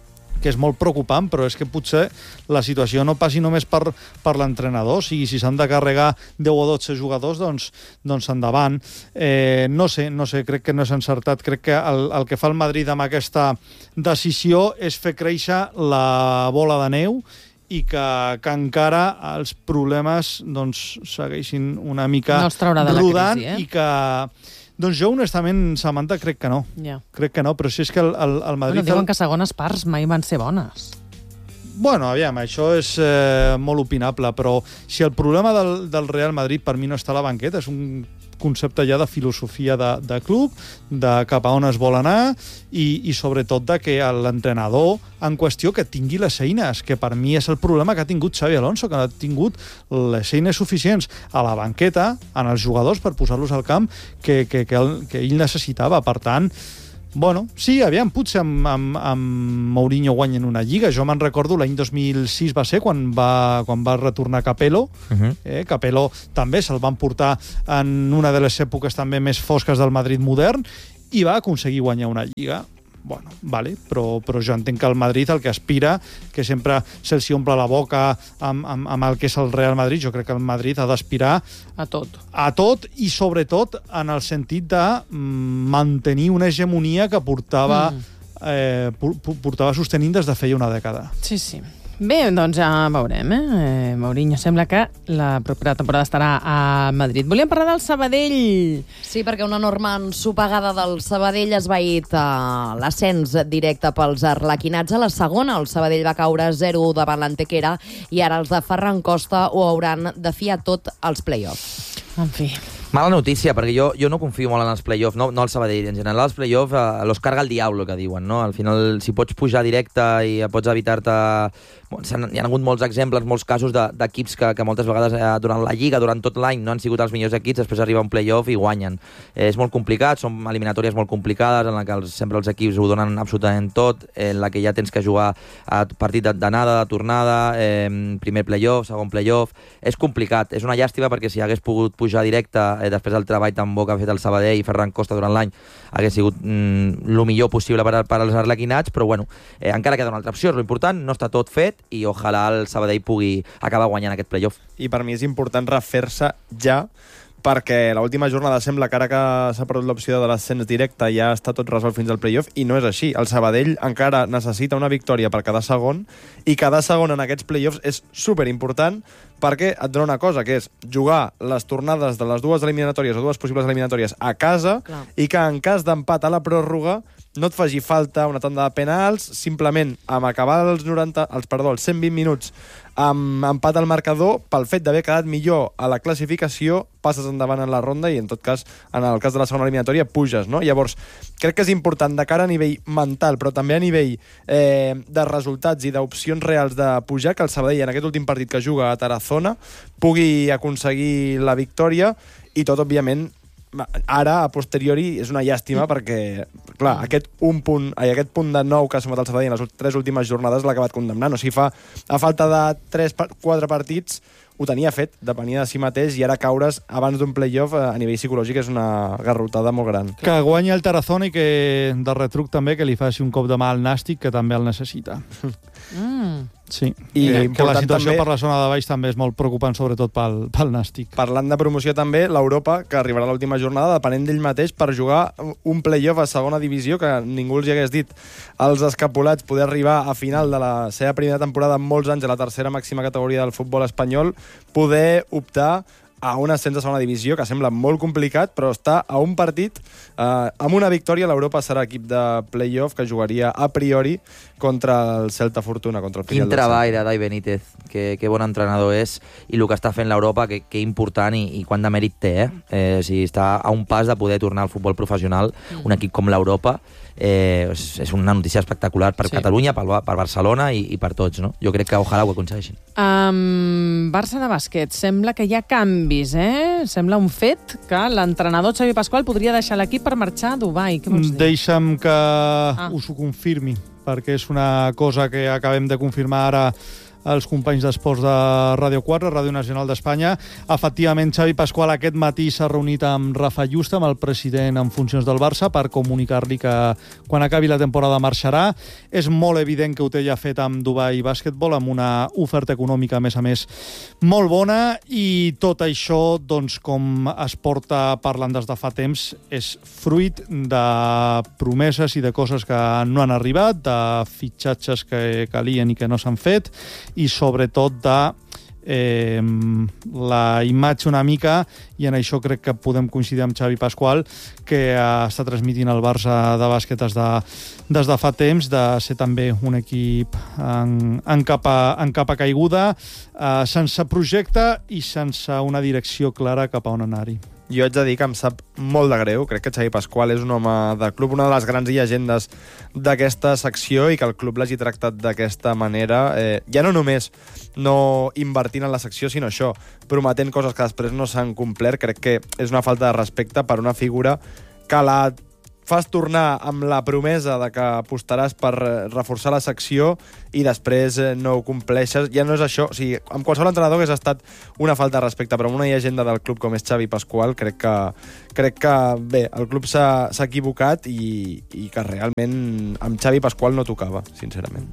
que és molt preocupant, però és que potser la situació no passi només per, per l'entrenador, o sigui, si s'han de carregar deu o dotze jugadors, doncs, doncs endavant. Eh, no sé, no sé, crec que no és encertat. Crec que el, el que fa el Madrid amb aquesta decisió és fer créixer la bola de neu i que, que encara els problemes doncs, segueixin una mica no rodant crisi, eh? i que... Doncs jo, honestament, Samantha, crec que no. Yeah. Crec que no, però si és que el, el, el Madrid... Bueno, diuen que segones parts mai van ser bones. Bueno, aviam, això és eh, molt opinable, però si el problema del, del Real Madrid per mi no està a la banqueta, és un concepte ja de filosofia de, de club, de cap a on es vol anar i, i sobretot de que l'entrenador en qüestió que tingui les eines, que per mi és el problema que ha tingut Xabi Alonso, que no ha tingut les eines suficients a la banqueta, en els jugadors, per posar-los al camp que, que, que, el, que ell necessitava. Per tant, bueno, sí, aviam, potser amb, amb, amb Mourinho guanyen una lliga. Jo me'n recordo l'any dos mil sis va ser quan va, quan va retornar Capello. Uh-huh. eh, Capello també se'l van portar en una de les èpoques també més fosques del Madrid modern i va aconseguir guanyar una lliga. Bueno, vale, però, però jo entenc que el Madrid el que aspira, que sempre se'ls omple la boca amb, amb, amb el que és el Real Madrid, jo crec que el Madrid ha d'aspirar a tot. A tot i sobretot en el sentit de mm, mantenir una hegemonia que portava, mm. eh, portava sostenint des de feia una dècada. Sí, sí. Bé, doncs ja veurem, eh? Mourinho sembla que la propera temporada estarà a Madrid. Volíem parlar del Sabadell. Sí, perquè una enorme ensopegada del Sabadell ha esvaït uh, l'ascens directe pels arlequinats a la segona. El Sabadell va caure zero davant l'Antequera i ara els de Ferran Costa ho hauran de fiar tot als play-offs. En fi... Mala notícia, perquè jo, jo no confio molt en els play-offs, no, no al Sabadell. En general, els play-offs eh, los carga el diablo, que diuen, no? Al final, si pots pujar directe i pots evitar-te... Hi ha hagut molts exemples, molts casos d'equips que, que moltes vegades eh, durant la Lliga, durant tot l'any, no han sigut els millors equips, després arriba un play-off i guanyen. Eh, és molt complicat, són eliminatòries molt complicades, en la que els, sempre els equips ho donen absolutament tot, en la que ja tens que jugar a partit d'anada, de tornada, eh, primer play-off, segon play-off... És complicat, és una llàstima perquè si hagués pogut pujar directe eh, després del treball tan bo que ha fet el Sabadell i Ferran Costa durant l'any, hagués sigut mm, el millor possible per, per als arlequinats, però bueno, eh, encara queda una altra opció, és l'important, no està tot fet i ojalà el Sabadell pugui acabar guanyant aquest play-off. I per mi és important refer-se ja, perquè l'última jornada sembla que ara que s'ha perdut l'opció de l'ascens directe ja està tot resolt fins al play-off, i no és així. El Sabadell encara necessita una victòria per cada segon, i cada segon en aquests play-offs és superimportant perquè et dona una cosa, que és jugar les tornades de les dues eliminatòries o dues possibles eliminatòries a casa. Clar. I que en cas d'empat a la pròrroga no et faci falta una tanda de penals, simplement amb acabar els, noranta, els, perdó, els cent vint minuts amb empat al marcador, pel fet d'haver quedat millor a la classificació, passes endavant en la ronda i, en tot cas, en el cas de la segona eliminatòria, puges, no? Llavors, crec que és important de cara a nivell mental, però també a nivell eh, de resultats i d'opcions reals de pujar, que el Sabadell, en aquest últim partit que juga a Tarazona, pugui aconseguir la victòria, i tot, òbviament, ara, a posteriori, és una llàstima perquè, clar, aquest un punt, ai, aquest punt de nou que ha sumat el Sabadell en les tres últimes jornades l'ha acabat condemnant. O sigui, fa, a falta de tres quatre partits ho tenia fet, depenia de si mateix, i ara caure's abans d'un play-off a nivell psicològic és una garrotada molt gran. Que guanyi el Tarazona i que, de retruc també, que li faci un cop de mà al Nàstic, que també el necessita. Mm. Sí, i eh, que la situació també, per la zona de baix també és molt preocupant, sobretot pel, pel Nàstic. Parlant de promoció també, l'Europa, que arribarà a l'última jornada, depenent d'ell mateix, per jugar un play-off a segona divisió, que ningú els hi hagués dit als escapulats poder arribar a final de la seva primera temporada en molts anys a la tercera màxima categoria del futbol espanyol, poder optar a un ascens a segona divisió, que sembla molt complicat, però està a un partit. Eh, amb una victòria, l'Europa serà equip de play-off que jugaria a priori contra el Celta Fortuna, contra el Quin treball de Dai Benítez, que, que bon entrenador és, i el que està fent l'Europa, que, que important i, i quant de mèrit té, eh? eh o sigui, està a un pas de poder tornar al futbol professional, un equip com l'Europa. Eh, és, és una notícia espectacular per sí. Catalunya, per, per Barcelona i, i per tots, no? Jo crec que ojalà ho aconsegueixin. Um, Barça de bàsquet, sembla que hi ha canvis, eh? Sembla un fet que l'entrenador Xavi Pasqual podria deixar l'equip per marxar a Dubai. Què vols dir? Deixa'm que ah. us ho confirmi, perquè és una cosa que acabem de confirmar ara els companys d'esports de Ràdio quatre, Ràdio Nacional d'Espanya. Efectivament, Xavi Pasqual aquest matí s'ha reunit amb Rafa Juste, amb el president en funcions del Barça, per comunicar-li que quan acabi la temporada marxarà. És molt evident que ho té ja fet amb Dubai Basketball, amb una oferta econòmica, a més a més, molt bona, i tot això, doncs, com es porta parlant des de fa temps, és fruit de promeses i de coses que no han arribat, de fitxatges que calien i que no s'han fet, i sobretot de eh, la imatge una mica, i en això crec que podem coincidir amb Xavi Pasqual, que està transmitint el Barça de bàsquet des de, des de fa temps, de ser també un equip en, en, capa, en capa caiguda, eh, sense projecte i sense una direcció clara cap a on anar-hi. Jo haig de dir que em sap molt de greu. Crec que Xavi Pasqual és un home de club, una de les grans llegendes d'aquesta secció, i que el club l'hagi tractat d'aquesta manera, eh, ja no només no invertint en la secció, sinó això, prometent coses que després no s'han complert. Crec que és una falta de respecte per una figura que la fas tornar amb la promesa de que apostaràs per reforçar la secció i després no ho compleixes. Ja no és això. O sigui, amb qualsevol entrenador hagués estat una falta de respecte, però amb una llegenda del club com és Xavi Pasqual, crec que, crec que bé, el club s'ha equivocat i, i que realment amb Xavi Pasqual no tocava, sincerament.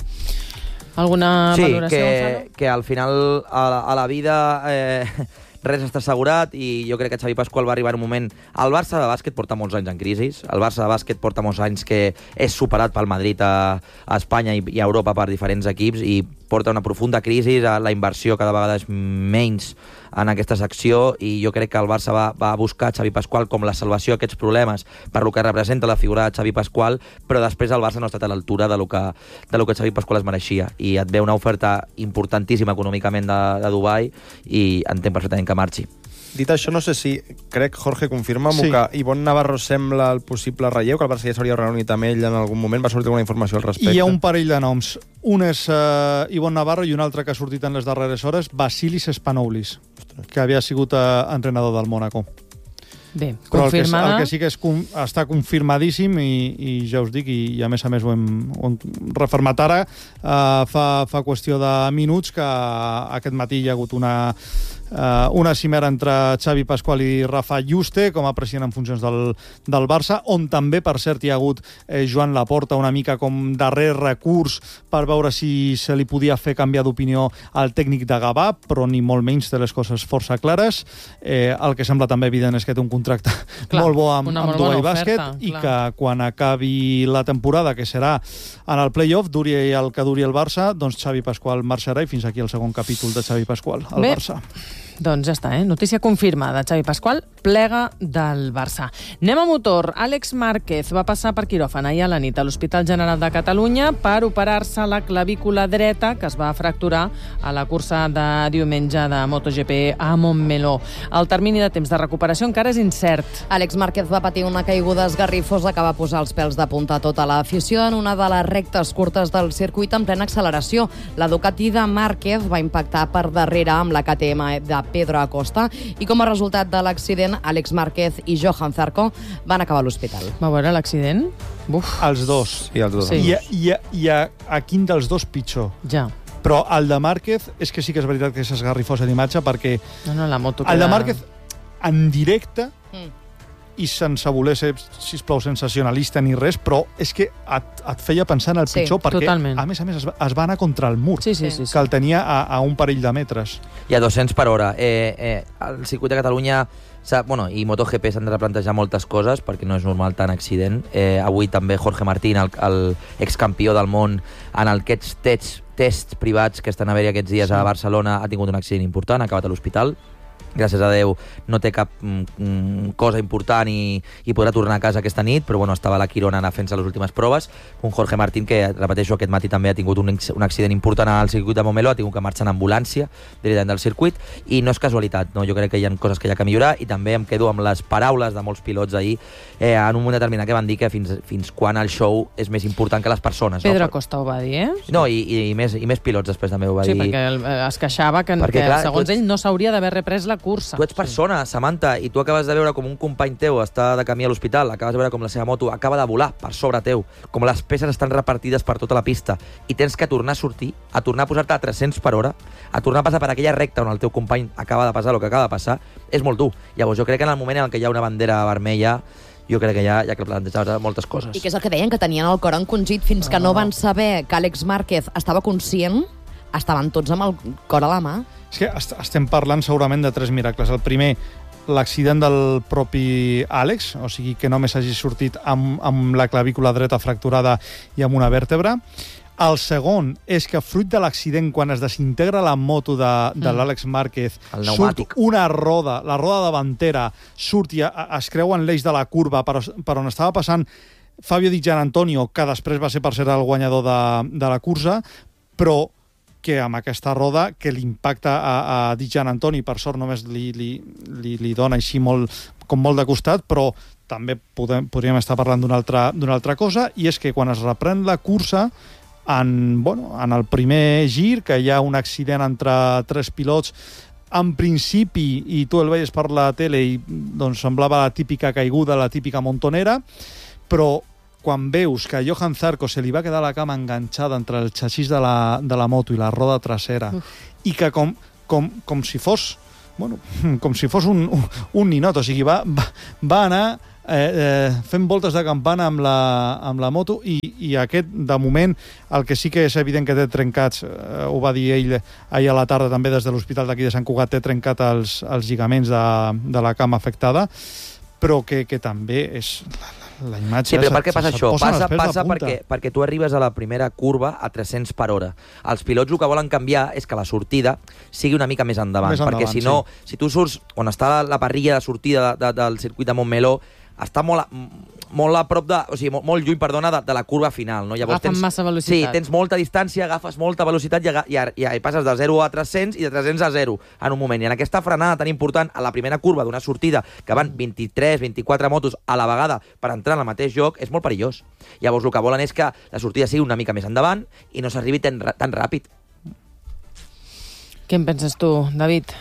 Alguna sí, valoració? Que, que al final a la, a la vida eh, res està assegurat, i jo crec que Xavi Pasqual va arribar en un moment... El Barça de bàsquet porta molts anys en crisi, el Barça de bàsquet porta molts anys que és superat pel Madrid a, a Espanya i, i a Europa per diferents equips, i porta una profunda crisi, la inversió cada vegada és menys en aquesta secció, i jo crec que el Barça va, va buscar Xavi Pasqual com la salvació d'aquests problemes per lo que representa la figura de Xavi Pasqual, però després el Barça no ha estat a l'altura de lo que, de lo que Xavi Pasqual es mereixia, i et ve una oferta importantíssima econòmicament de, de Dubai, i entenc perfectament que marxi. Dit això, no sé si, crec, Jorge, confirma-m'ho, sí, que Ivonne Navarro sembla el possible relleu, que el Barça ja s'hauria reunit amb ell en algun moment. Va sortir alguna informació al respecte? Hi ha un parell de noms. Un és uh, Ivonne Navarro, i un altre que ha sortit en les darreres hores, Vasilis Spanoulis, que havia sigut uh, entrenador del Mónaco. Bé, però confirmada... el que, el que sí que és, està confirmadíssim, i, i ja us dic, i, i a més a més ho hem, ho hem refermat ara, uh, fa, fa qüestió de minuts, que aquest matí hi ha hagut una... Uh, una cimera entre Xavi Pasqual i Rafa Juste com a president en funcions del, del Barça, on també, per cert, hi ha hagut eh, Joan Laporta una mica com darrer recurs per veure si se li podia fer canviar d'opinió al tècnic de Gavà, però ni molt menys té les coses força clares. Eh, el que sembla també evident és que té un contracte clar, molt bo amb, amb Dubai Bàsquet, i que quan acabi la temporada, que serà en el play-off, duri el que duri el Barça, doncs Xavi Pasqual marxarà, i fins aquí el segon capítol de Xavi Pasqual al Bé. Barça. Doncs ja està, eh? Notícia confirmada. Xavi Pasqual plega del Barça. Anem a motor. Àlex Márquez va passar per quiròfan ahir a la nit a l'Hospital General de Catalunya per operar-se la clavícula dreta, que es va fracturar a la cursa de diumenge de MotoGP a Montmeló. El termini de temps de recuperació encara és incert. Àlex Márquez va patir una caiguda esgarrifosa que va posar els pèls de punta a tota l'afició en una de les rectes curtes del circuit en plena acceleració. La Ducati de Márquez va impactar per darrere amb la K T M de Pedro Acosta, i com a resultat de l'accident, Àlex Márquez i Johan Zarco van acabar a l'hospital. Va veure l'accident? Buf. Els dos. Sí, els dos. Sí. I, i, i a, a quin dels dos pitjor? Ja. Però el de Márquez és que sí que és veritat que és esgarrifosa d'imatge, perquè no, no, la moto el queda... de Márquez en directe Mm. i sense voler ser, sisplau, sensacionalista ni res, però és que et, et feia pensar en el sí, pitjor, perquè totalment. a més a més es va, es va anar contra el mur, sí, sí, sí, sí. que el tenia a, a un parell de metres. I a dos-cents per hora. Eh, eh, el circuit de Catalunya bueno, i MotoGP s'han de replantejar moltes coses perquè no és normal tant accident. Eh, avui també Jorge Martín, el, el excampió del món en aquests tests, tests privats que estan a haver aquests dies sí. a Barcelona, ha tingut un accident important, ha acabat a l'hospital. Gràcies a Déu no té cap mm, cosa important i, i podrà tornar a casa aquesta nit, però bueno, estava a la Quirona fent-se les últimes proves. Un Jorge Martín que, repeteixo, aquest matí també ha tingut un, un accident important al circuit de Montmeló, ha tingut que marxar en ambulància directament del circuit, i no és casualitat, no? Jo crec que hi ha coses que hi ha que millorar, i també em quedo amb les paraules de molts pilots ahir eh, en un moment determinat que van dir que fins, fins quan el show és més important que les persones. Pedro no? Acosta ho va dir, eh? No, i, i, i, més, i més pilots després també ho va sí, dir. Sí, perquè es queixava que, perquè, que clar, segons tots... ell no s'hauria d'haver reprès la cursa. Tu ets persona, Samantha, i tu acabes de veure com un company teu està de camí a l'hospital, acabes de veure com la seva moto acaba de volar per sobre teu, com les peces estan repartides per tota la pista, i tens que tornar a sortir, a tornar a posar-te a tres-cents per hora, a tornar a passar per aquella recta on el teu company acaba de passar el que acaba de passar, és molt dur. Llavors, jo crec que en el moment en què hi ha una bandera vermella, jo crec que ja, ja que plantejar moltes coses. I que és el que deien, que tenien el cor encongit fins que no van saber que Àlex Márquez estava conscient, estaven tots amb el cor a la mà. És que est estem parlant segurament de tres miracles. El primer, l'accident del propi Àlex, o sigui, que només hagi sortit amb, amb la clavícula dreta fracturada i amb una vèrtebra. El segon és que, fruit de l'accident, quan es desintegra la moto de, de mm. l'Àlex Márquez, surt una roda, la roda davantera, surt i es creu en l'eix de la curva per, per on estava passant Fabio Di Gianantonio, que després va ser per ser el guanyador de, de la cursa, però que amb aquesta roda, que l'impacta a, a Di Gianantonio, per sort només li, li, li, li dona així molt, com molt de costat, però també podem, podríem estar parlant d'una altra, d'una altra cosa, i és que quan es reprèn la cursa, en, bueno, en el primer gir, que hi ha un accident entre tres pilots, en principi, i tu el veies per la tele, i doncs semblava la típica caiguda, la típica montonera, però quan veus que a Johan Zarco se li va quedar la cama enganxada entre el xassís de la, de la moto i la roda trasera, Uf. i que com, com, com si fos bueno, com si fos un, un, un ninot, o sigui, va, va, va anar eh, eh, fent voltes de campana amb la, amb la moto, i, i aquest, de moment, el que sí que és evident que té trencats, eh, ho va dir ell ahir a la tarda també des de l'hospital d'aquí de Sant Cugat, té trencat els, els lligaments de, de la cama afectada, però que, que també és... La imatge, sí, però per què passa això? Passa, passa perquè, perquè tu arribes a la primera curva a tres-cents per hora. Els pilots el que volen canviar és que la sortida sigui una mica més endavant, més endavant perquè si no, sí. si tu surts on està la, la parrilla de sortida de, de, del circuit de Montmeló, està molt a, molt a prop de... O sigui, molt, molt lluny, perdona, de, de la curva final, no? Llavors agafen tens, massa velocitat. Sí, tens molta distància, agafes molta velocitat i, i, i, i passes de zero a tres-cents i de tres-cents a zero en un moment. I en aquesta frenada tan important, a la primera curva d'una sortida, que van vint-i-tres vint-i-quatre motos a la vegada per entrar en el mateix joc, és molt perillós. Llavors, el que volen és que la sortida sigui una mica més endavant i no s'arribi tan, tan ràpid. Què en penses tu, David?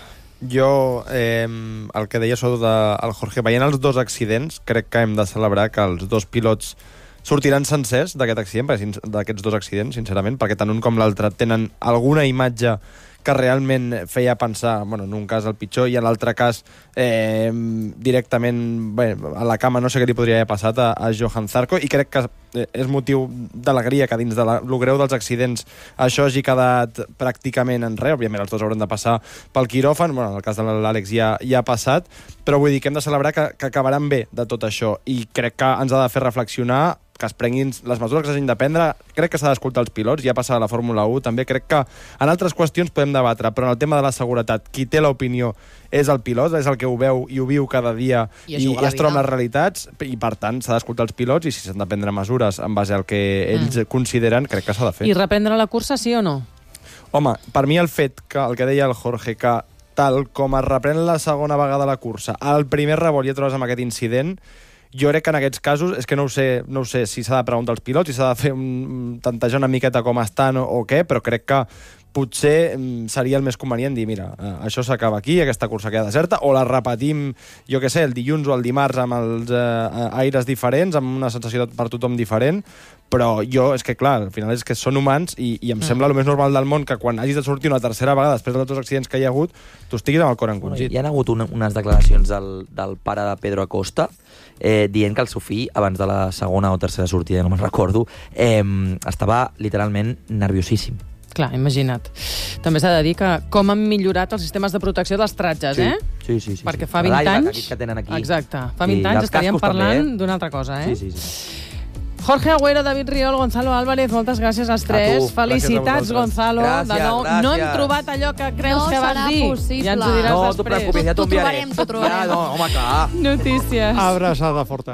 Jo, eh, el que deia sobre el Jorge, veient els dos accidents, crec que hem de celebrar que els dos pilots sortiran sencers d'aquest accident, d'aquests dos accidents, sincerament, perquè tant un com l'altre tenen alguna imatge que realment feia pensar, bueno, en un cas el pitjor i en l'altre cas eh, directament bé, a la cama no sé què li podria haver passat a, a Johan Zarco, i crec que és motiu d'alegria que dins de la, lo greu dels accidents això hagi quedat pràcticament en res. Òbviament els dos hauran de passar pel quiròfan, bueno, en el cas de l'Àlex ja, ja ha passat, però vull dir que hem de celebrar que, que acabaran bé de tot això, i crec que ens ha de fer reflexionar, que es prenguin les mesures que s'hagin de prendre. Crec que s'ha d'escoltar els pilots, ja passa a la Fórmula u, també crec que en altres qüestions podem debatre, però en el tema de la seguretat, qui té l'opinió és el pilot, és el que ho veu i ho viu cada dia i, i, i es troba amb les realitats, i per tant s'ha d'escoltar els pilots, i si s'han de prendre mesures en base al que ells mm. consideren, crec que s'ha de fer. I reprendre la cursa, sí o no? Home, per mi el fet que, el que deia el Jorge, que tal com es reprèn la segona vegada la cursa, al primer revolt ja trobes amb aquest incident, jo crec que en aquests casos, és que no ho sé, no ho sé si s'ha de preguntar als pilots, si s'ha de fer un, tantejar una miqueta com estan o, o què, però crec que potser seria el més convenient dir, mira, això s'acaba aquí, aquesta cursa queda deserta, o la repetim, jo què sé, el dilluns o el dimarts amb els eh, aires diferents, amb una sensació per tothom diferent, però jo, és que clar, al final és que són humans i, i em mm. sembla el més normal del món que quan hagis de sortir una tercera vegada després dels dos accidents que hi ha hagut, tu estiguis amb el cor encongit. Bueno, hi ha hagut una, unes declaracions del, del pare de Pedro Acosta eh, dient que el seu fill, abans de la segona o tercera sortida, no me'n recordo, eh, estava literalment nerviosíssim. Clar, imagina't. També s'ha de dir que com han millorat els sistemes de protecció dels tratges, sí. eh? Sí, sí, sí. Perquè fa vint anys... Que tenen aquí. Exacte. Fa vint sí, anys estaríem parlant eh? d'una altra cosa, eh? Sí, sí, sí. Jorge Agüero, David Riol, Gonzalo Álvarez, moltes gràcies als tres. Felicitats, Gonzalo. Gràcies, de nou, gràcies. No hem trobat allò que creus no que vas dir. Possible. Ja ens ho diràs no, després. No, t'ho preocupis, ja t'ho enviaré. T'ho trobarem, ja, no, home, clar. Notícies. Abraçada forta.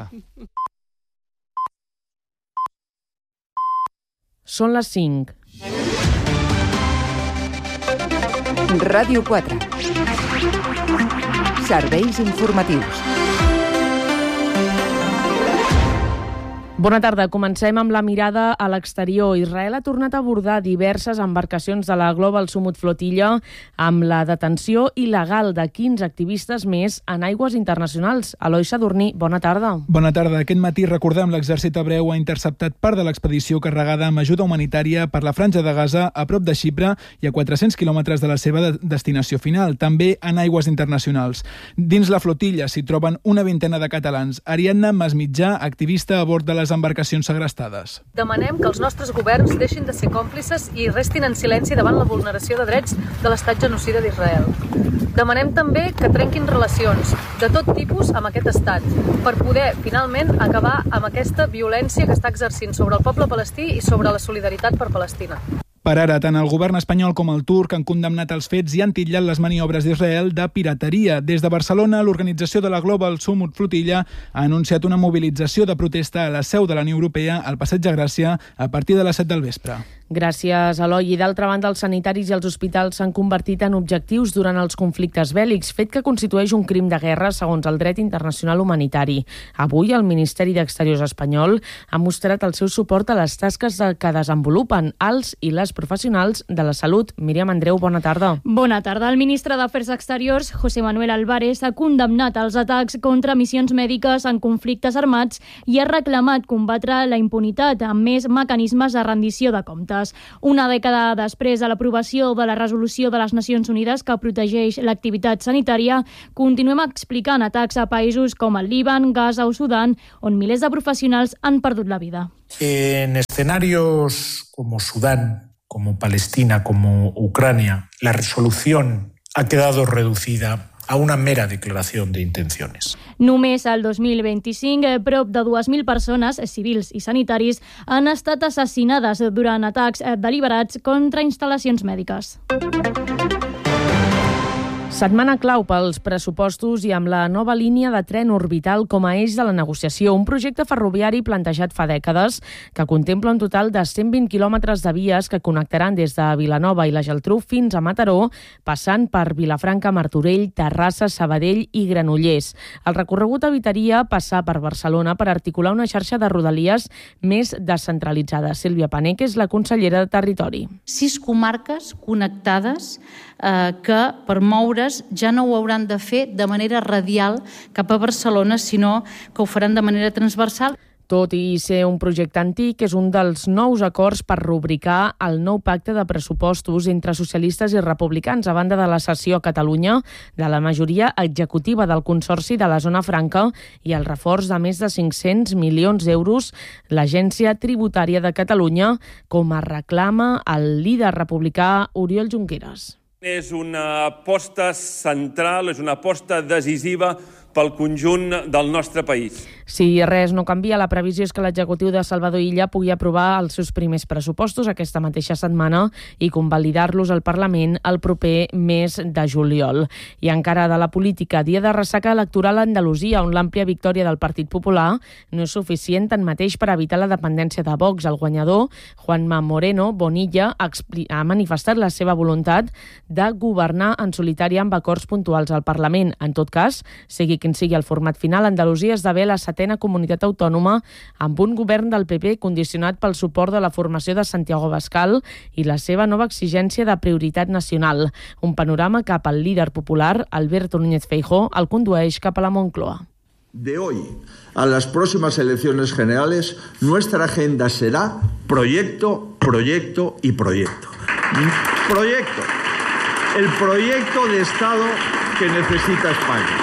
Són les cinc. Ràdio quatre. Serveis informatius. Bona tarda. Comencem amb la mirada a l'exterior. Israel ha tornat a abordar diverses embarcacions de la Global Summit Flotilla amb la detenció il·legal de quinze activistes més en aigües internacionals. Eloi Sadurní, bona tarda. Bona tarda. Aquest matí, recordem, l'exèrcit hebreu ha interceptat part de l'expedició carregada amb ajuda humanitària per la Franja de Gaza a prop de Xipre i a quatre-cents quilòmetres de la seva de destinació final, també en aigües internacionals. Dins la flotilla s'hi troben una vintena de catalans. Ariadna Masmitjà, activista a bord de les embarcacions segrestades. Demanem que els nostres governs deixin de ser còmplices i restin en silenci davant la vulneració de drets de l'estat genocida d'Israel. Demanem també que trenquin relacions de tot tipus amb aquest estat per poder, finalment, acabar amb aquesta violència que està exercint sobre el poble palestí i sobre la solidaritat per Palestina. Per ara, tant el govern espanyol com el turc han condemnat els fets i han titllat les maniobres d'Israel de pirateria. Des de Barcelona, l'organització de la Global Summit Flotilla ha anunciat una mobilització de protesta a la seu de la Unió Europea al Passeig de Gràcia a partir de les set del vespre. Gràcies, Eloi. I d'altra banda, els sanitaris i els hospitals s'han convertit en objectius durant els conflictes bèl·lics, fet que constitueix un crim de guerra segons el dret internacional humanitari. Avui, el Ministeri d'Exteriors espanyol ha mostrat el seu suport a les tasques que desenvolupen els i les professionals de la salut. Míriam Andreu, bona tarda. Bona tarda. El ministre d'Afers Exteriors, José Manuel Álvarez, ha condemnat els atacs contra missions mèdiques en conflictes armats i ha reclamat combatre la impunitat amb més mecanismes de rendició de comptes. Una dècada després de l'aprovació de la resolució de les Nacions Unides que protegeix l'activitat sanitària, continuem explicant atacs a països com el Líban, Gaza o Sudán, on milers de professionals han perdut la vida. En escenarios como Sudán, como Palestina, como Ucrania, la resolución ha quedado reducida a una mera declaración de intenciones. Només el dos mil vint-i-cinc, prop de dues mil persones, civils i sanitaris, han estat assassinades durant atacs deliberats contra instal·lacions mèdiques. Setmana clau pels pressupostos i amb la nova línia de tren orbital com a eix de la negociació, un projecte ferroviari plantejat fa dècades que contempla un total de cent vint quilòmetres de vies que connectaran des de Vilanova i la Geltrú fins a Mataró, passant per Vilafranca, Martorell, Terrassa, Sabadell i Granollers. El recorregut evitaria passar per Barcelona per articular una xarxa de rodalies més descentralitzada. Sílvia Paneque és la consellera de Territori. Sis comarques connectades eh, que per moure ja no ho hauran de fer de manera radial cap a Barcelona, sinó que ho faran de manera transversal. Tot i ser un projecte antic, és un dels nous acords per rubricar el nou pacte de pressupostos entre socialistes i republicans, a banda de la cessió a Catalunya de la majoria executiva del Consorci de la Zona Franca i el reforç de més de cinc-cents milions d'euros l'Agència Tributària de Catalunya, com a reclama el líder republicà Oriol Junqueras. És una aposta central, és una aposta decisiva pel conjunt del nostre país. Si res no canvia, la previsió és que l'executiu de Salvador Illa pugui aprovar els seus primers pressupostos aquesta mateixa setmana i convalidar-los al Parlament el proper mes de juliol. I encara de la política, dia de ressaca electoral a Andalusia, on l'àmplia victòria del Partit Popular no és suficient tanmateix per evitar la dependència de Vox. El guanyador, Juanma Moreno Bonilla, ha manifestat la seva voluntat de governar en solitari amb acords puntuals al Parlament. En tot cas, sigui quin sigui el format final, Andalusia esdevé la setena comunitat autònoma amb un govern del P P condicionat pel suport de la formació de Santiago Abascal i la seva nova exigència de prioritat nacional. Un panorama cap al líder popular, Alberto Núñez Feijóo, el condueix cap a la Moncloa. De hoy a las próximas elecciones generales, nuestra agenda será proyecto, proyecto y proyecto. Proyecto. El proyecto de Estado que necesita España.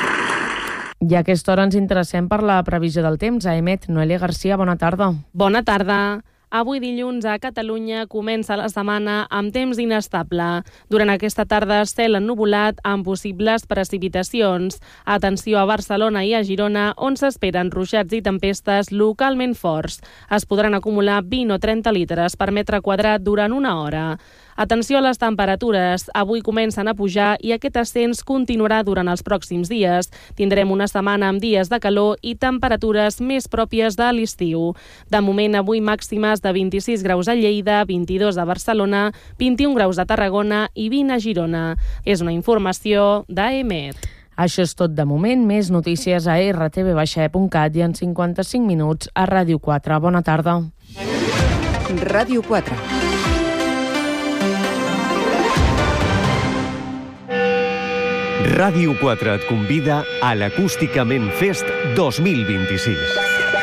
I a aquesta hora ens interessem per la previsió del temps. A Emet, Noelia Garcia, bona tarda. Bona tarda. Avui dilluns a Catalunya comença la setmana amb temps inestable. Durant aquesta tarda, cel ennuvolat amb possibles precipitacions. Atenció a Barcelona i a Girona, on s'esperen ruixats i tempestes localment forts. Es podran acumular vint o trenta litres per metre quadrat durant una hora. Atenció a les temperatures. Avui comencen a pujar i aquest ascens continuarà durant els pròxims dies. Tindrem una setmana amb dies de calor i temperatures més pròpies de l'estiu. De moment, avui màximes de vint-i-sis graus a Lleida, vint-i-dos a Barcelona, vint-i-un graus a Tarragona i vint a Girona. És una informació d'A E M E T. Això és tot de moment. Més notícies a erre te ve baixa e punt cat i en cinquanta-cinc minuts a Ràdio quatre. Bona tarda. Ràdio quatre. Ràdio quatre et convida a l'Acústicament Fest dos mil vint-i-sis.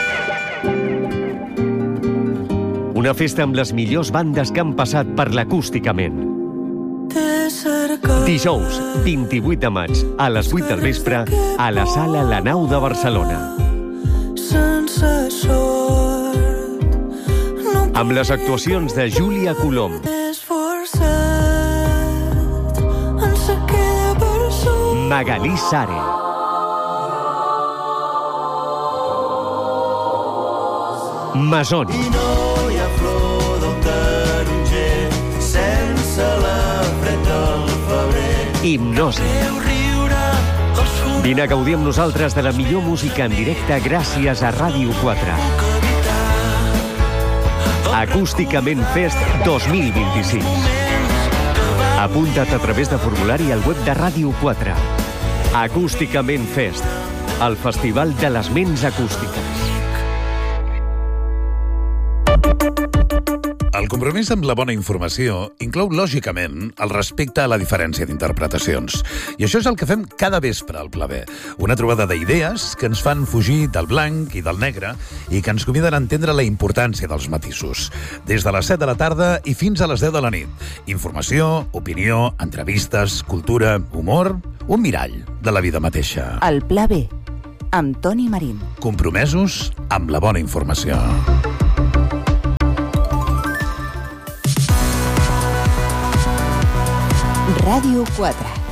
Una festa amb les millors bandes que han passat per l'Acústicament. Dijous, vint-i-vuit de maig, a les vuit del vespre, a la Sala La Nau de Barcelona. Amb les actuacions de Júlia Colom, Magalí Sare, Masoni, Hipnosi. Vine a gaudir amb nosaltres de la millor música en directe gràcies a Ràdio quatre. Acústicament Fest dos mil vint-i-sis. Apunta't a través de formulari al web de Ràdio quatre. Acústicament Fest, el festival de les ments acústiques. El compromís amb la bona informació inclou, lògicament, el respecte a la diferència d'interpretacions. I això és el que fem cada vespre al Pla B. Una trobada d'idees que ens fan fugir del blanc i del negre i que ens conviden a entendre la importància dels matisos. Des de les set de la tarda i fins a les deu de la nit. Informació, opinió, entrevistes, cultura, humor, un mirall de la vida mateixa. El Pla B, amb Toni Marín. Compromesos amb la bona informació. Ràdio quatre.